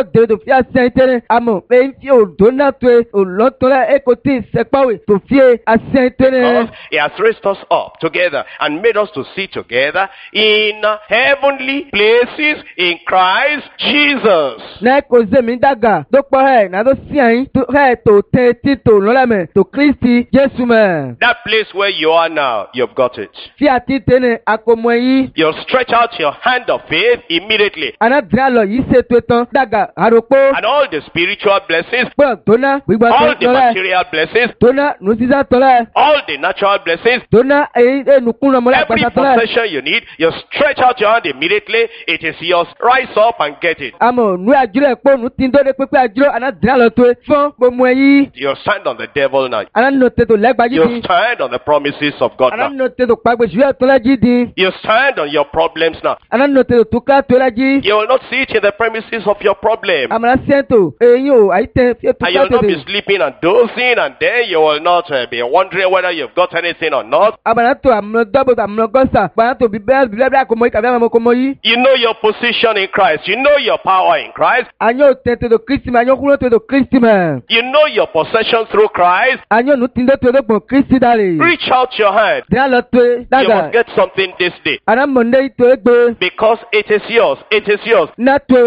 de to fia sentene amo pe fi o dona to o lo to la e ko ti se pawe to fie asentene. Because he has raised us up together and made us to sit together in heavenly places in Christ Jesus. Na ko ze mi daga do po he na do si ayin to he to te ti to lo la me to Kristi Jesu me. That place where you are now, you've got it. Fi ati tene akomo yi You'll stretch out your hand of faith immediately. ana dra lo yi se to tan daga aropo And all the spiritual blessings, po dona gbigba all to the lo la material blessings, dona nu sisa to la all the natural blessings, dona enukun lo mo la every pasa to la possession you need, you stretch out your hand immediately. It is yours. Rise up and get it. amo nu ajure po nu tin do de pepe ajuro ana dra lo to fun gbomo yi You stand on the devil now. ana no te to legba ji You din stand on the promises of God ana now. no te to pagbe juwe to la ji din You stand on your problems now. ana no te to tuka to la ji You will not sit in the premises of your problem. amara sento eyin o aite fi And tuka you'll not be te sleeping and dozing, and then you will not be wondering whether you've got anything or not. amara to amno double amno gosa bana to biblia akomo yi kabi amamo komo yi You know your position in Christ. You know your power in Christ. anyo te to Kristi ma anyo kuno to Kristi ma You know your possession through Christ. anyo nu tin do to gbon Kristi dale Reach out your hand. dra lo to You daga must get something this day. ana monde to egbe Because it is yours. It is yours. na to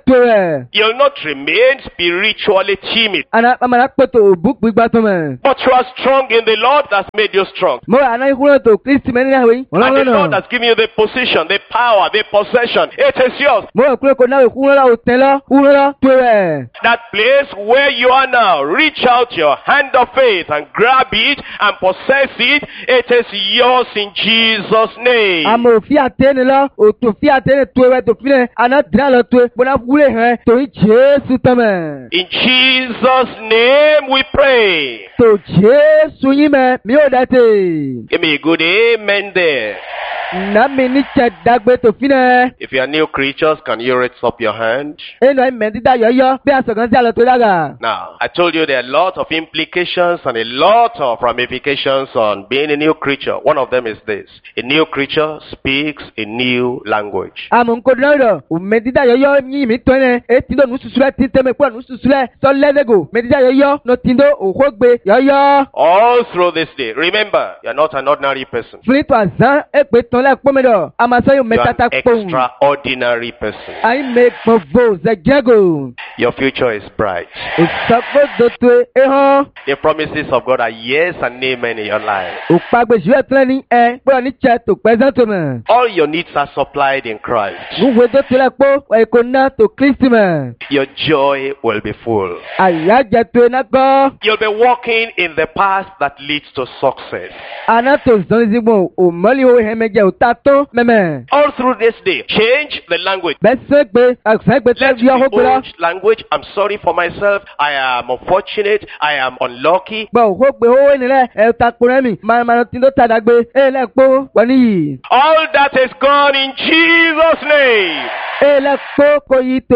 e You'll not remain spiritually timid. ana amara poto book gbigba to me But you are strong in the Lord that's made you strong. mo ana kuno to Kristi me ni na we And the Lord no has given you the position, the power, the possession. It is yours. mo kuno ko na we kuno la o ten lo to e That place where you are now, reach out your hand of faith and grab it and possess it. It is yours in Jesus' name. amo fi atene lo o to fi atene to e to fi ana dra lo to bona wule he to Jesu to me In Jesus' name we pray. to Jesu yi me mi o date Give me a good amen there. na mi ni che dagbe to fi ne If you are new creatures, can you raise up your hand? eno me dida yoyo bi asogan si alo to daga Now, I told you there are a lot of implications and a lot of ramifications on being a new creature. One of them is this. A new creature speaks a new language. amo nko na ro o me dida yoyo yi mi to ne e ti do nu susule ti te me po nu susule so ledego me dida yoyo no ti do o ko gbe yoyo All through this day, remember, you are not an ordinary person. flit wa zan e pe ton le po me do amaso yo me You are tata an po extraordinary person. ai me po vo ze jego Your future is bright. o sapo do to e ho The promises of God are yes and amen in your life. o pagbe juwe tlen ni e po ni che to present to me All your needs are supplied in Christ. nu we do to le po e ko na to Kristi me Your joy will be full. aya je to na go You'll be walking in the path that leads to success. ana to zon zigbo o moli o he meje o ta to meme All through this day, change the language. be se gbe aksan gbe te Let bi o the ho gbera old language, I'm sorry for myself, I am unfortunate, I am unlucky. gba o ho gbe o ni le e ta po mi ma tin do ta dagbe e le po wa ni yi All that is gone in Jesus' name. e le po ko yi to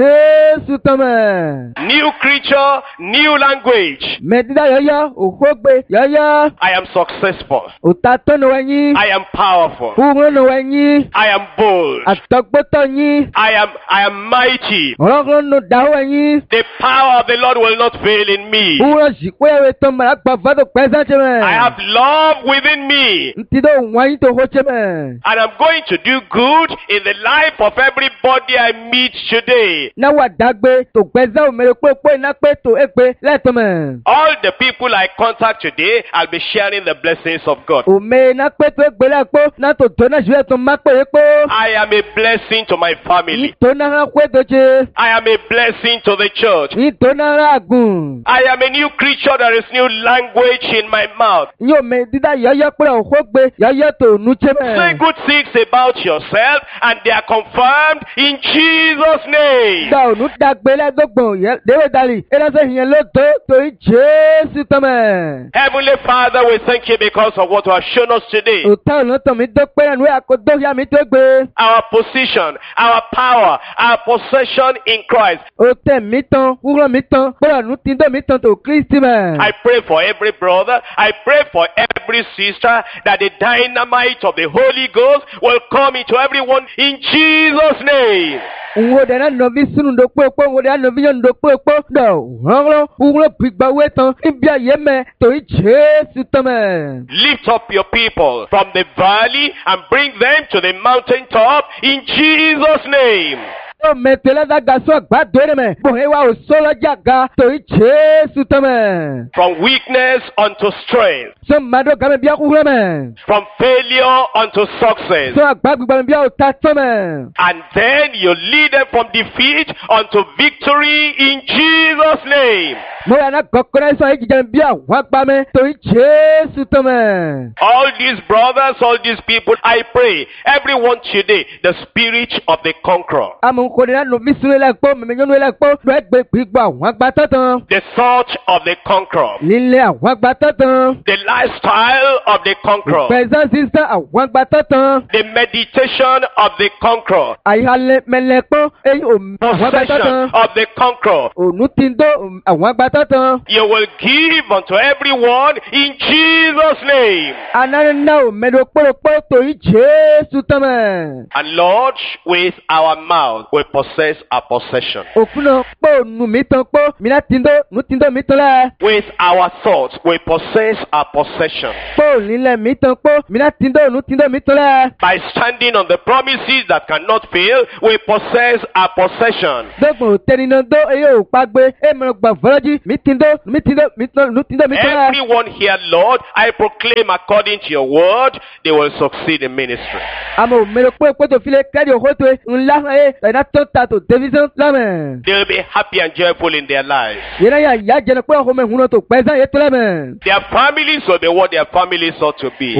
Jesu to me New creature, new language. me dida yoyo o ho gbe yoyo I am successful. o ta to no yin I am powerful. o no yin I am bold. atogbo to yin I am mighty. oro no da ho yin The power of the Lord will not fail in me. o ji pe we to ma gba fa to present me I have love within me. nti do wa yin to ho che me And I'm going to do good in the life of everybody I meet today. na wa dagbe to gbeza o mere pe na pe to e pe le to me All the people I contact today, I'll be sharing the blessings of God. o me na pe to gbe le po na to na jure to ma pe po I am a blessing to my family. to na ha kwe to je I am a blessing to the church. ni to na ra gun I am a new creature. There is new language in my mouth. yo me dida yoyo pe o ho gbe yoyo to nu che Say me good things about yourself and they are confirmed in Jesus' name. da o nu dagbe le gbon ye dewe dali e na se yen lo to Jesu to me Heavenly Father, we thank you because of what you have shown us today. o ta no to mi do pe nu akodo ya mi to gbe Our position, our power, our possession in Christ. o te mi tan wuro mi tan pe nu tin do mi tan to Kristi me I pray for every brother. I pray for every sister that the dynamite of the Holy Ghost will come into everyone in Jesus' name. Ngode na novi sunu ndo popo ngode na novi ndo popo do hanglo uglo bigba wetan ibia yeme to Jesu tame. Lift up your people from the valley and bring them to the mountaintop in Jesus' name. O metela da gaso agbadore me bohewa o solo jaga to Jesu tame. From weakness unto strength. So mado game bia ku me. From failure unto success. So agbagba bia o tatame. And then you lead them from defeat unto victory in Jesus' name. Mo ana kokora so ejije bia wa gba me to Jesu tame. All these brothers, all these people, I pray, everyone today, the spirit of the conqueror. The thought of the conqueror. The lifestyle of the conqueror. The meditation of the conqueror. Possession of the conqueror. You will give unto everyone in Jesus' name. And Lord, with our mouth, we possess our possession. With our thoughts, we possess our possession. By standing on the promises that cannot fail, we possess our possession. Everyone here, Lord, I proclaim according to your word, they will succeed in ministry. They will be happy and joyful in their lives. Their families will be what their families ought to be.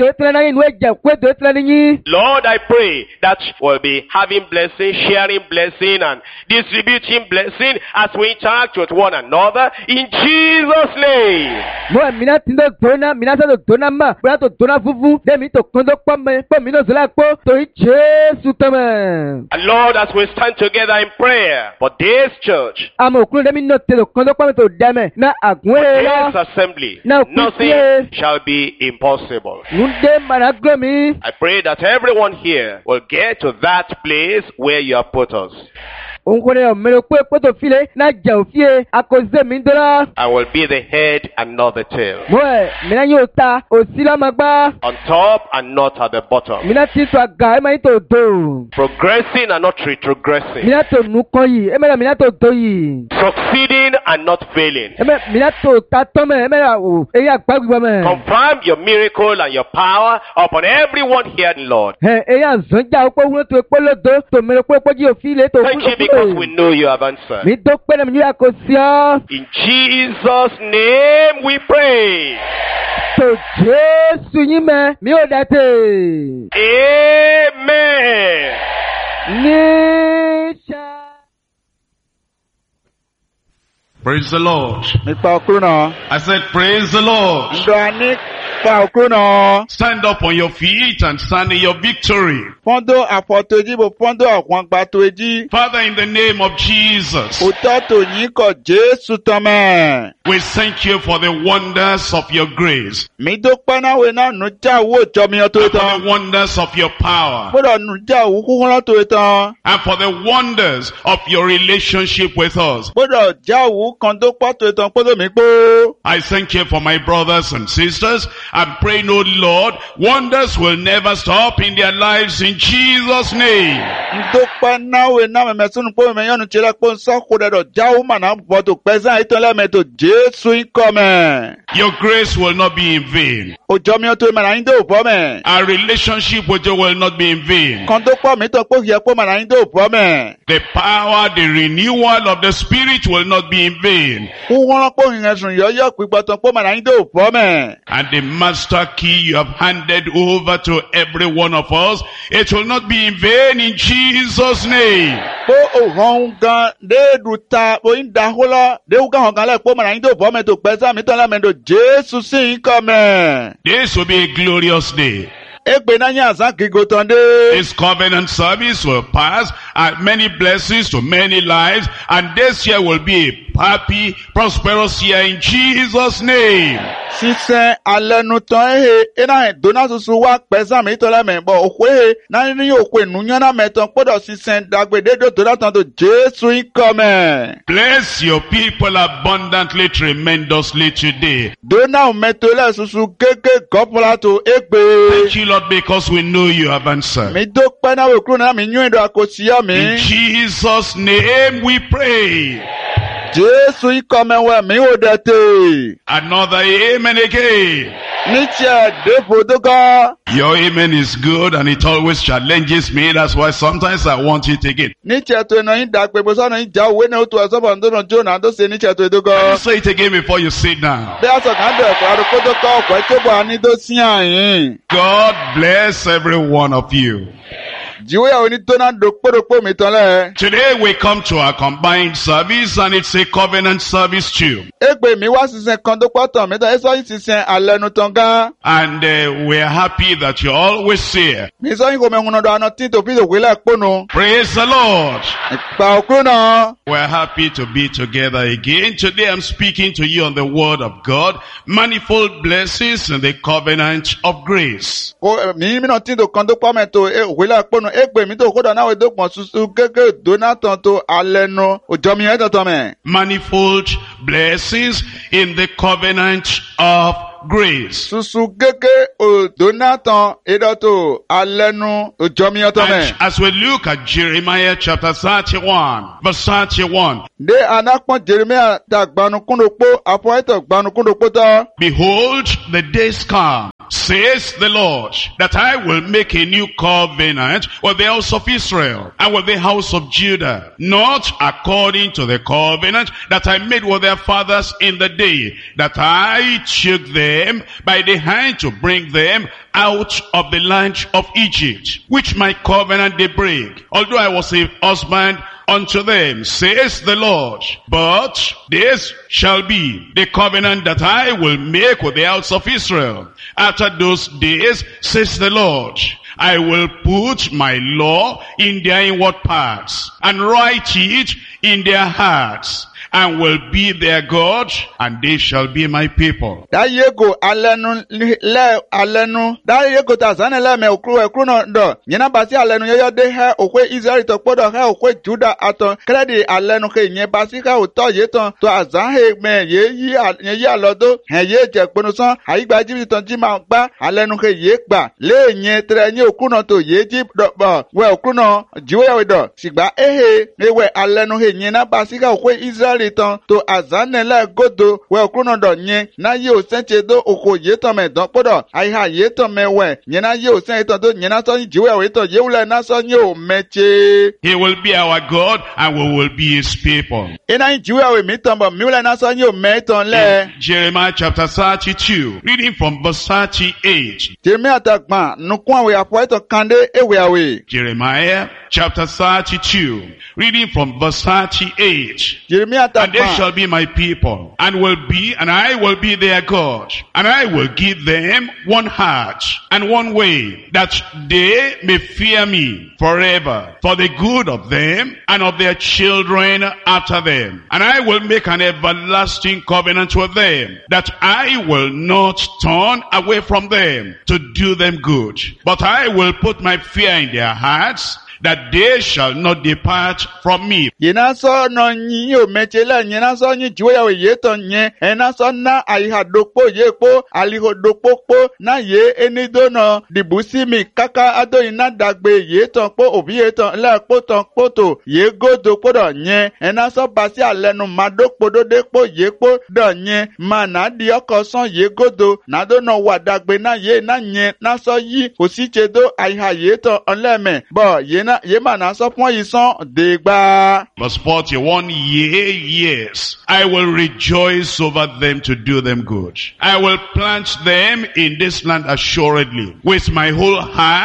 Lord, I pray that we'll be having blessing, sharing blessing, and distributing blessing as we interact with one another in Jesus' name. And Lord, as we stand together in prayer for this church, for this assembly, nothing shall be impossible. I pray that everyone here will get to that place where you have put us. I will be the head and not the tail. On top and not at the bottom. Progressing and not retrogressing. Succeeding and not failing. Confirm your miracle and your power upon everyone here, Lord. Thank you because we know you have answered. In Jesus' name we pray. Amen. Praise the Lord. I said, praise the Lord. Stand up on your feet and stand in your victory. Father, in the name of Jesus, we thank you for the wonders of your grace, and for the wonders of your power, and for the wonders of your relationship with us. I thank you for my brothers and sisters. I'm praying, oh Lord, wonders will never stop in their lives in Jesus' name. Your grace will not be in vain. Our relationship with you will not be in vain. The power, the renewal of the Spirit will not be in vain. And the master key you have handed over to every one of us, it will not be in vain in Jesus' name. This will be a glorious day. egbe na nya azan kigotonde. This covenant service will pass and many blessings to many lives, and this year will be a happy, prosperous year in Jesus' name. Sisen alenuton ena dona susu wa pesa mi to la me bo okwe na ni okwe nunyana meton podo sisen dagbede do to latan to Jesu ikome. Bless your people abundantly, tremendously today. Dona o metole susu keke gopola to egbe. Thank you, Lord, because we know you have answered. Mi do pe na we kru na mi nyu ndo akosia mi. In Jesus' name we pray. Jesu ikome we mi odete. Another amen again. Niche defo doga. Your amen is good and it always challenges me. That's why sometimes I want it again. Niche to no inda pe bo so no inja we na to so bo ndo no jo na do se niche to doga. Say it again before you sit down. Be aso kan do ko aro ko do ko ko to bo ani do si ayin. God bless every one of you. Today we come to our combined service, and it's a covenant service too. And we're happy that you're always here. Praise the Lord. We're happy to be together again. Today I'm speaking to you on the word of God, manifold blessings in the covenant of grace. Manifold blessings in the covenant of grace. And as we look at Jeremiah chapter 31, verse 31. Behold, the days come, says the Lord, that I will make a new covenant with the house of Israel and with the house of Judah, not according to the covenant that I made with their fathers in the day that I took them by the hand to bring them out of the land of Egypt, which my covenant they break, although I was a husband unto them, says the Lord. But this shall be the covenant that I will make with the house of Israel. After those days, says the Lord, I will put my law in their inward parts and write it in their hearts, and will be their God, and they shall be my people. That yego alenu that yego tazane le me okru no do. Nyina basi alenu yo de he okwe Israel to podo he okwe Judah aton. Kredi alenu ke nye basi ka uto yeton to azan he me ye alodo he ye je ponu san aigba jibi ton ji ma gba alenu ke ye gba le nye tre nye okru no to ye ji do we okru no jiwe we do sigba ewe alenu he nyina basi ka okwe Israel to azanela godo we okuno do nye na ye osenche do oko ye to me don podo ai ha ye to me we nye na ye osen to do nye na so jiwe we to ye ule na so nye o meche. He will be our God and we will be his people. Ina jiwe we mi ton bo mi ule na so nye o me ton le. Jeremiah chapter 32, reading from verse 38. Jeremiah takma nukwa we apo to kande ewe awe. Jeremiah chapter 32, reading from verse 38. Jeremiah and they shall be my people, and I will be their God, and I will give them one heart and one way, that they may fear me forever, for the good of them and of their children after them. And I will make an everlasting covenant with them, that I will not turn away from them to do them good, but I will put my fear in their hearts, that they shall not depart from me. Yena so no nyi o mechela yena so nyi jiwe ya ye to nye ena so na aiha dokpo ye po aliho dokpo po na ye enido no dibusi mi kaka ado ina dagbe ye to po obi ye to le po to poto ye go dokpo do nye ena so basi alenu madokpo do dekpo ye po do nye mana di okoson ye godo na do no wa dagbe na ye na nye na so yi osiche do aiha ye to onleme bo ye na Verse 41, yes, I will rejoice over them to do them good. I will plant them in this land assuredly with my whole heart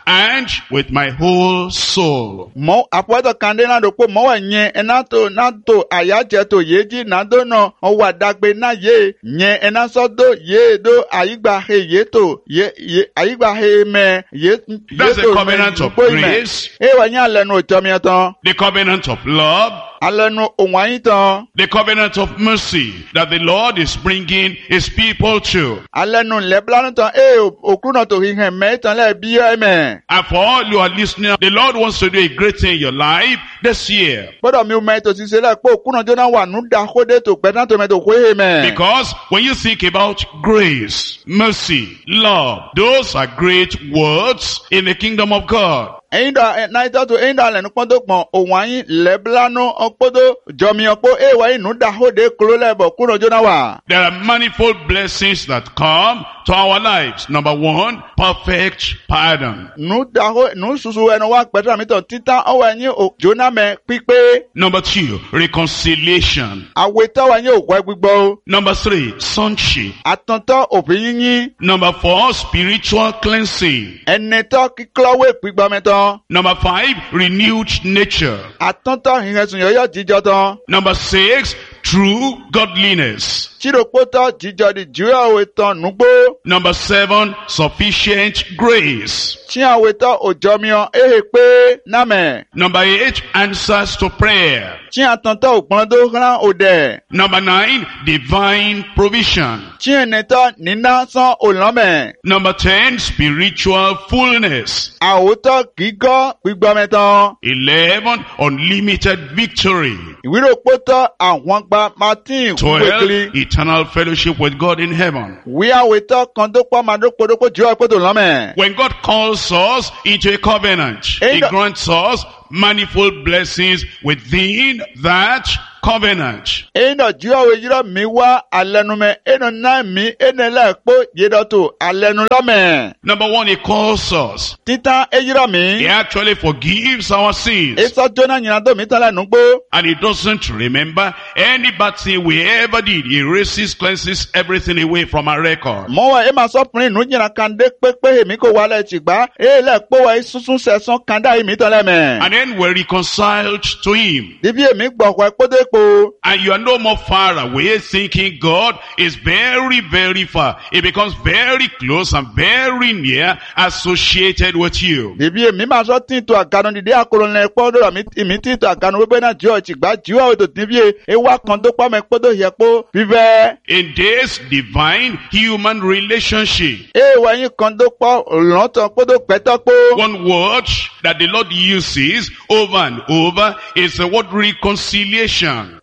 and with my whole soul. Mo apueto kandena do po mo wa nye enato nato ayaje to yeji nado no o wa dagbe na ye nye enaso do ye do ayigba he ye to ye ayigba he me ye. That's the covenant of grace. E wa nya lenu otomiaton. The covenant of love. Alenu onwaiton. The covenant of mercy that the Lord is bringing his people to. Alenu leblanuton okuno to hihe metan le biyo eme. And for all you are listening, the Lord wants to do a great thing in your life this year. Bodo mi meto si se le po okuno jona wa nu da hode to petan to meto hwe me. Because when you think about grace, mercy, love, those are great words in the kingdom of God. Ainda naita to ainda le nu podo pon owan leblanu opodo jomi opo ewa inu da hode klo lebo kuno jona wa. There are manifold blessings that come to our lives. Number one, perfect pardon. Nu da ho nu susu eno wa petra mi to tita owa yin o jona me pipe. Number two, reconciliation. Aweta wa yin o gwa gbigbo. Number three, sonship. Atonto obin yin. Number four, spiritual cleansing. Eneto kiklowe gbigbo meto. Number five, renewed nature. Atonto hihesun yoyo jijo ton. Number six, true godliness. Chiropoto jijo di juya weton nugbo. Number seven, sufficient grace. Chia weton ojomio ehepe name. Number eight, answers to prayer. Chia tonto okpondo gran ode. Number nine, divine provision. Chia neto nina son olome. Number 10, spiritual fullness. Awoto gigo gbigbo meton. 11, unlimited victory. Iwiropoto àwọn gba Martin 12, eternal fellowship with God in heaven. We are weto kondopo madopodopo juya peto lome. When God calls us into a covenant, He grants us manifold blessings within that covenant. Eno juya we jiro mi wa alenume eno na mi enele po yedoto alenu lome. Number one, He calls us. Tita ejiro mi. He actually forgives our sins. Eso jona nyinado mi tala nugbo. And He doesn't remember any bad thing we ever did. He erases, cleanses everything away from our record. Mo wa ema so prin nu nyina kande pepe mi ko wale chigba ele po wa isusun seson kanda mi tole me. And then we're reconciled to Him. Dibi emi gbo kwa podepo. And you are no more far away thinking God is very, very far. It becomes very close and very near associated with you. Dibi emi ma so tin to agano dide akoro le podo mi tin to agano we na jo chigba jiwa to dibi e wa kan do pa me podo ye po vive. In this divine human relationship. E wa yin kan do po lon to podo peto po. One word that the Lord uses over and over is the word reconciliation.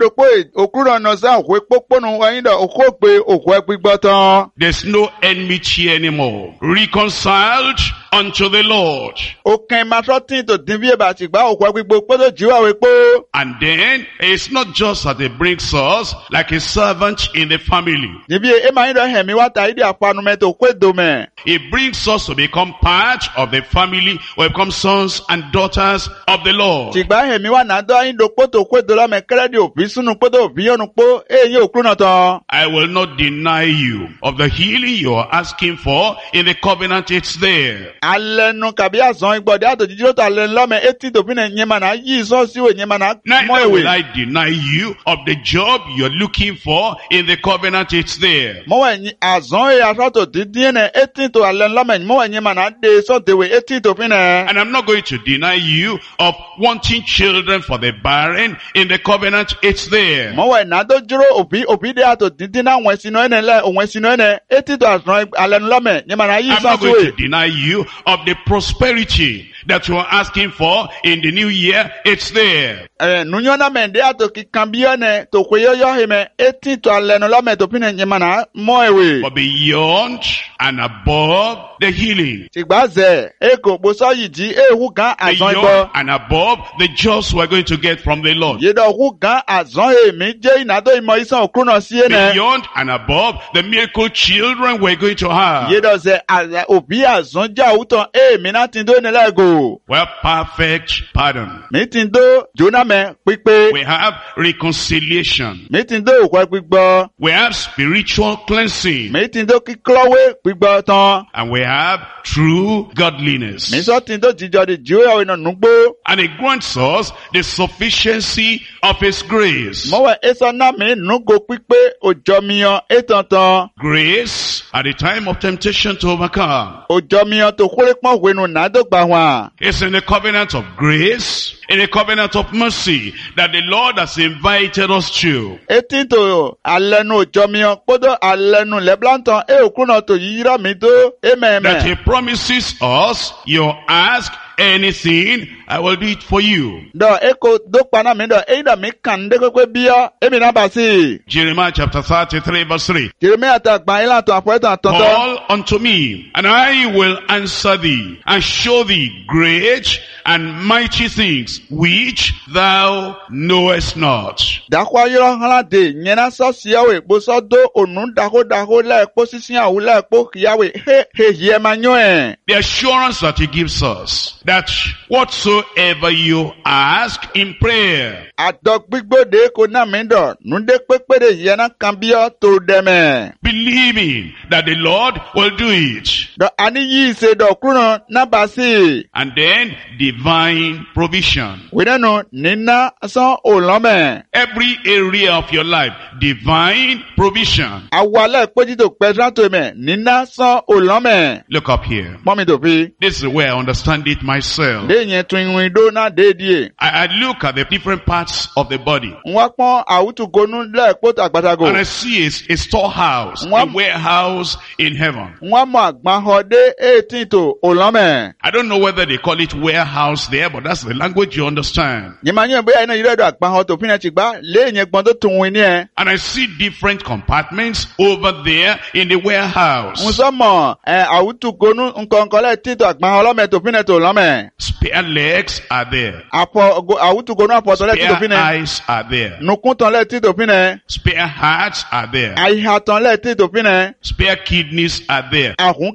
There's no enmity anymore. Reconciled unto the Lord. And then it's not just that He brings us like a servant in the family. He brings us to become part of the family, or become sons and daughters of the Lord. I will not deny you of the healing you are asking for. In the covenant, it's there. Neither will I deny you of the job you're looking for. In the covenant, it's there. And I'm not going to deny you of wanting children for the barren. In the covenant, it's there. I'm not going to deny you of the prosperity that you are asking for in the new year. It's there. But beyond and above the healing, beyond and above the jobs we're going to get from the Lord, beyond and above the miracle children we're going to have, o. We have perfect pardon. Mi ti ń dó Jónà mẹ́ pípé. We have reconciliation. Mi ti ń dó òkú gbígbọ́. We have spiritual cleansing. Mi ti ń dó kíkọ́wé gbígbọ́ tán. And we have true godliness. Mi sọ ti ń dó jíjọ di jíwéyàwó iná nùgbó. And it grants us the sufficiency of His grace. Mọ̀wẹ́ ẹ̀sọ́ náà mi nùgò pípé òjò miyan ètàntàn. Grace at the time of temptation to overcome. Òjò miyan tó kúrẹ́ pọ́n wẹ̀nu nàdọ́gba wọn. It's in the covenant of grace, in the covenant of mercy, that the Lord has invited us to. Etí tó alẹ́nu òjò miyan kpọ́dọ̀ alẹ́nu lẹ́blántàn òkúnà tó yíyírá mi tó That ẹ̀mẹ̀ẹ̀mẹ̀. He promises us, you ask anything, I will do it for you. Dọ̀ eko dókpaná mi dọ̀ èyí dọ̀ mi kàn dé pépé bíọ́ èmi náà bá sí. Jeremiah chapter 33 verse 3. Jeremiah ta gbà yín látọ̀ àpọ̀ẹ́tàn àtọ̀tọ̀. Call unto me, and I will answer thee, and show thee great and mighty things which thou knowest not. Dàkọ́ ayọ́rọ́ hàn dé nyẹ́nà sọ́sìyàwó èkpó sọ́dọ̀ ònú dàkódàkó lẹ́ẹ̀kpó sísìyàwó lẹ́ẹ̀kpó kìyàwó he yẹ ma nyọ́ ẹ̀. The assurance that He gives us, that whatsoever you ask in prayer, Àdọ̀ gbígbóde kò náà mi dọ̀ nùdé pépére yẹnà kan bíọ́ tó dẹ̀mẹ̀. believing that the Lord will do it, Dọ̀ àní yìí ṣe dọ̀ kúrò náà bá sí. and then divine provision. Wìdẹ́nu nínà sán òlọ́mẹ̀. Every area of your life, divine provision. Àwọ̀lẹ̀ péjìtò pẹ̀sìrátò mẹ̀ nínà sán òlọ́mẹ̀. Look up here. Mọ́mi tó fi. This is the way I understand it myself. Dé yẹn tún ìwìn dó náà déédéé. I look at the different parts of the body, Wọ́n pọ́n àwùtùgónú lẹ́ẹ̀kpó àgbàtàgò. and I see a storehouse, a One- warehouse in heaven. Wọ́n mọ àgbàhọ́ dé ètí tó òlọ́mẹ̀. I don't know whether they call it warehouse there, but that's the language you understand. Nyìmányé bóyá iná yìí lọ́dọ̀ àgbàhọ́ tó fínà ti gbá léyìn gbọ́n tó tún wí ní ẹ. And I see different compartments over there in the warehouse. Musọ́mọ̀ àwùtùgónú nkọ̀ǹkọ̀lẹ̀ títọ̀ àgbàhọ́ ọlọ́mẹ̀ tó fínà tó lọ́mẹ̀. Spare legs are there. Àwùtùgónú àpọ̀tọ̀lẹ̀ títọ̀ Spare fínà. eyes are there. Nùkúntọ̀lẹ̀ títọ̀ fínà. Spare hearts are there. Àyíhàtọ̀lẹ̀ títọ̀ fínà. Spare kidneys are there. Àhún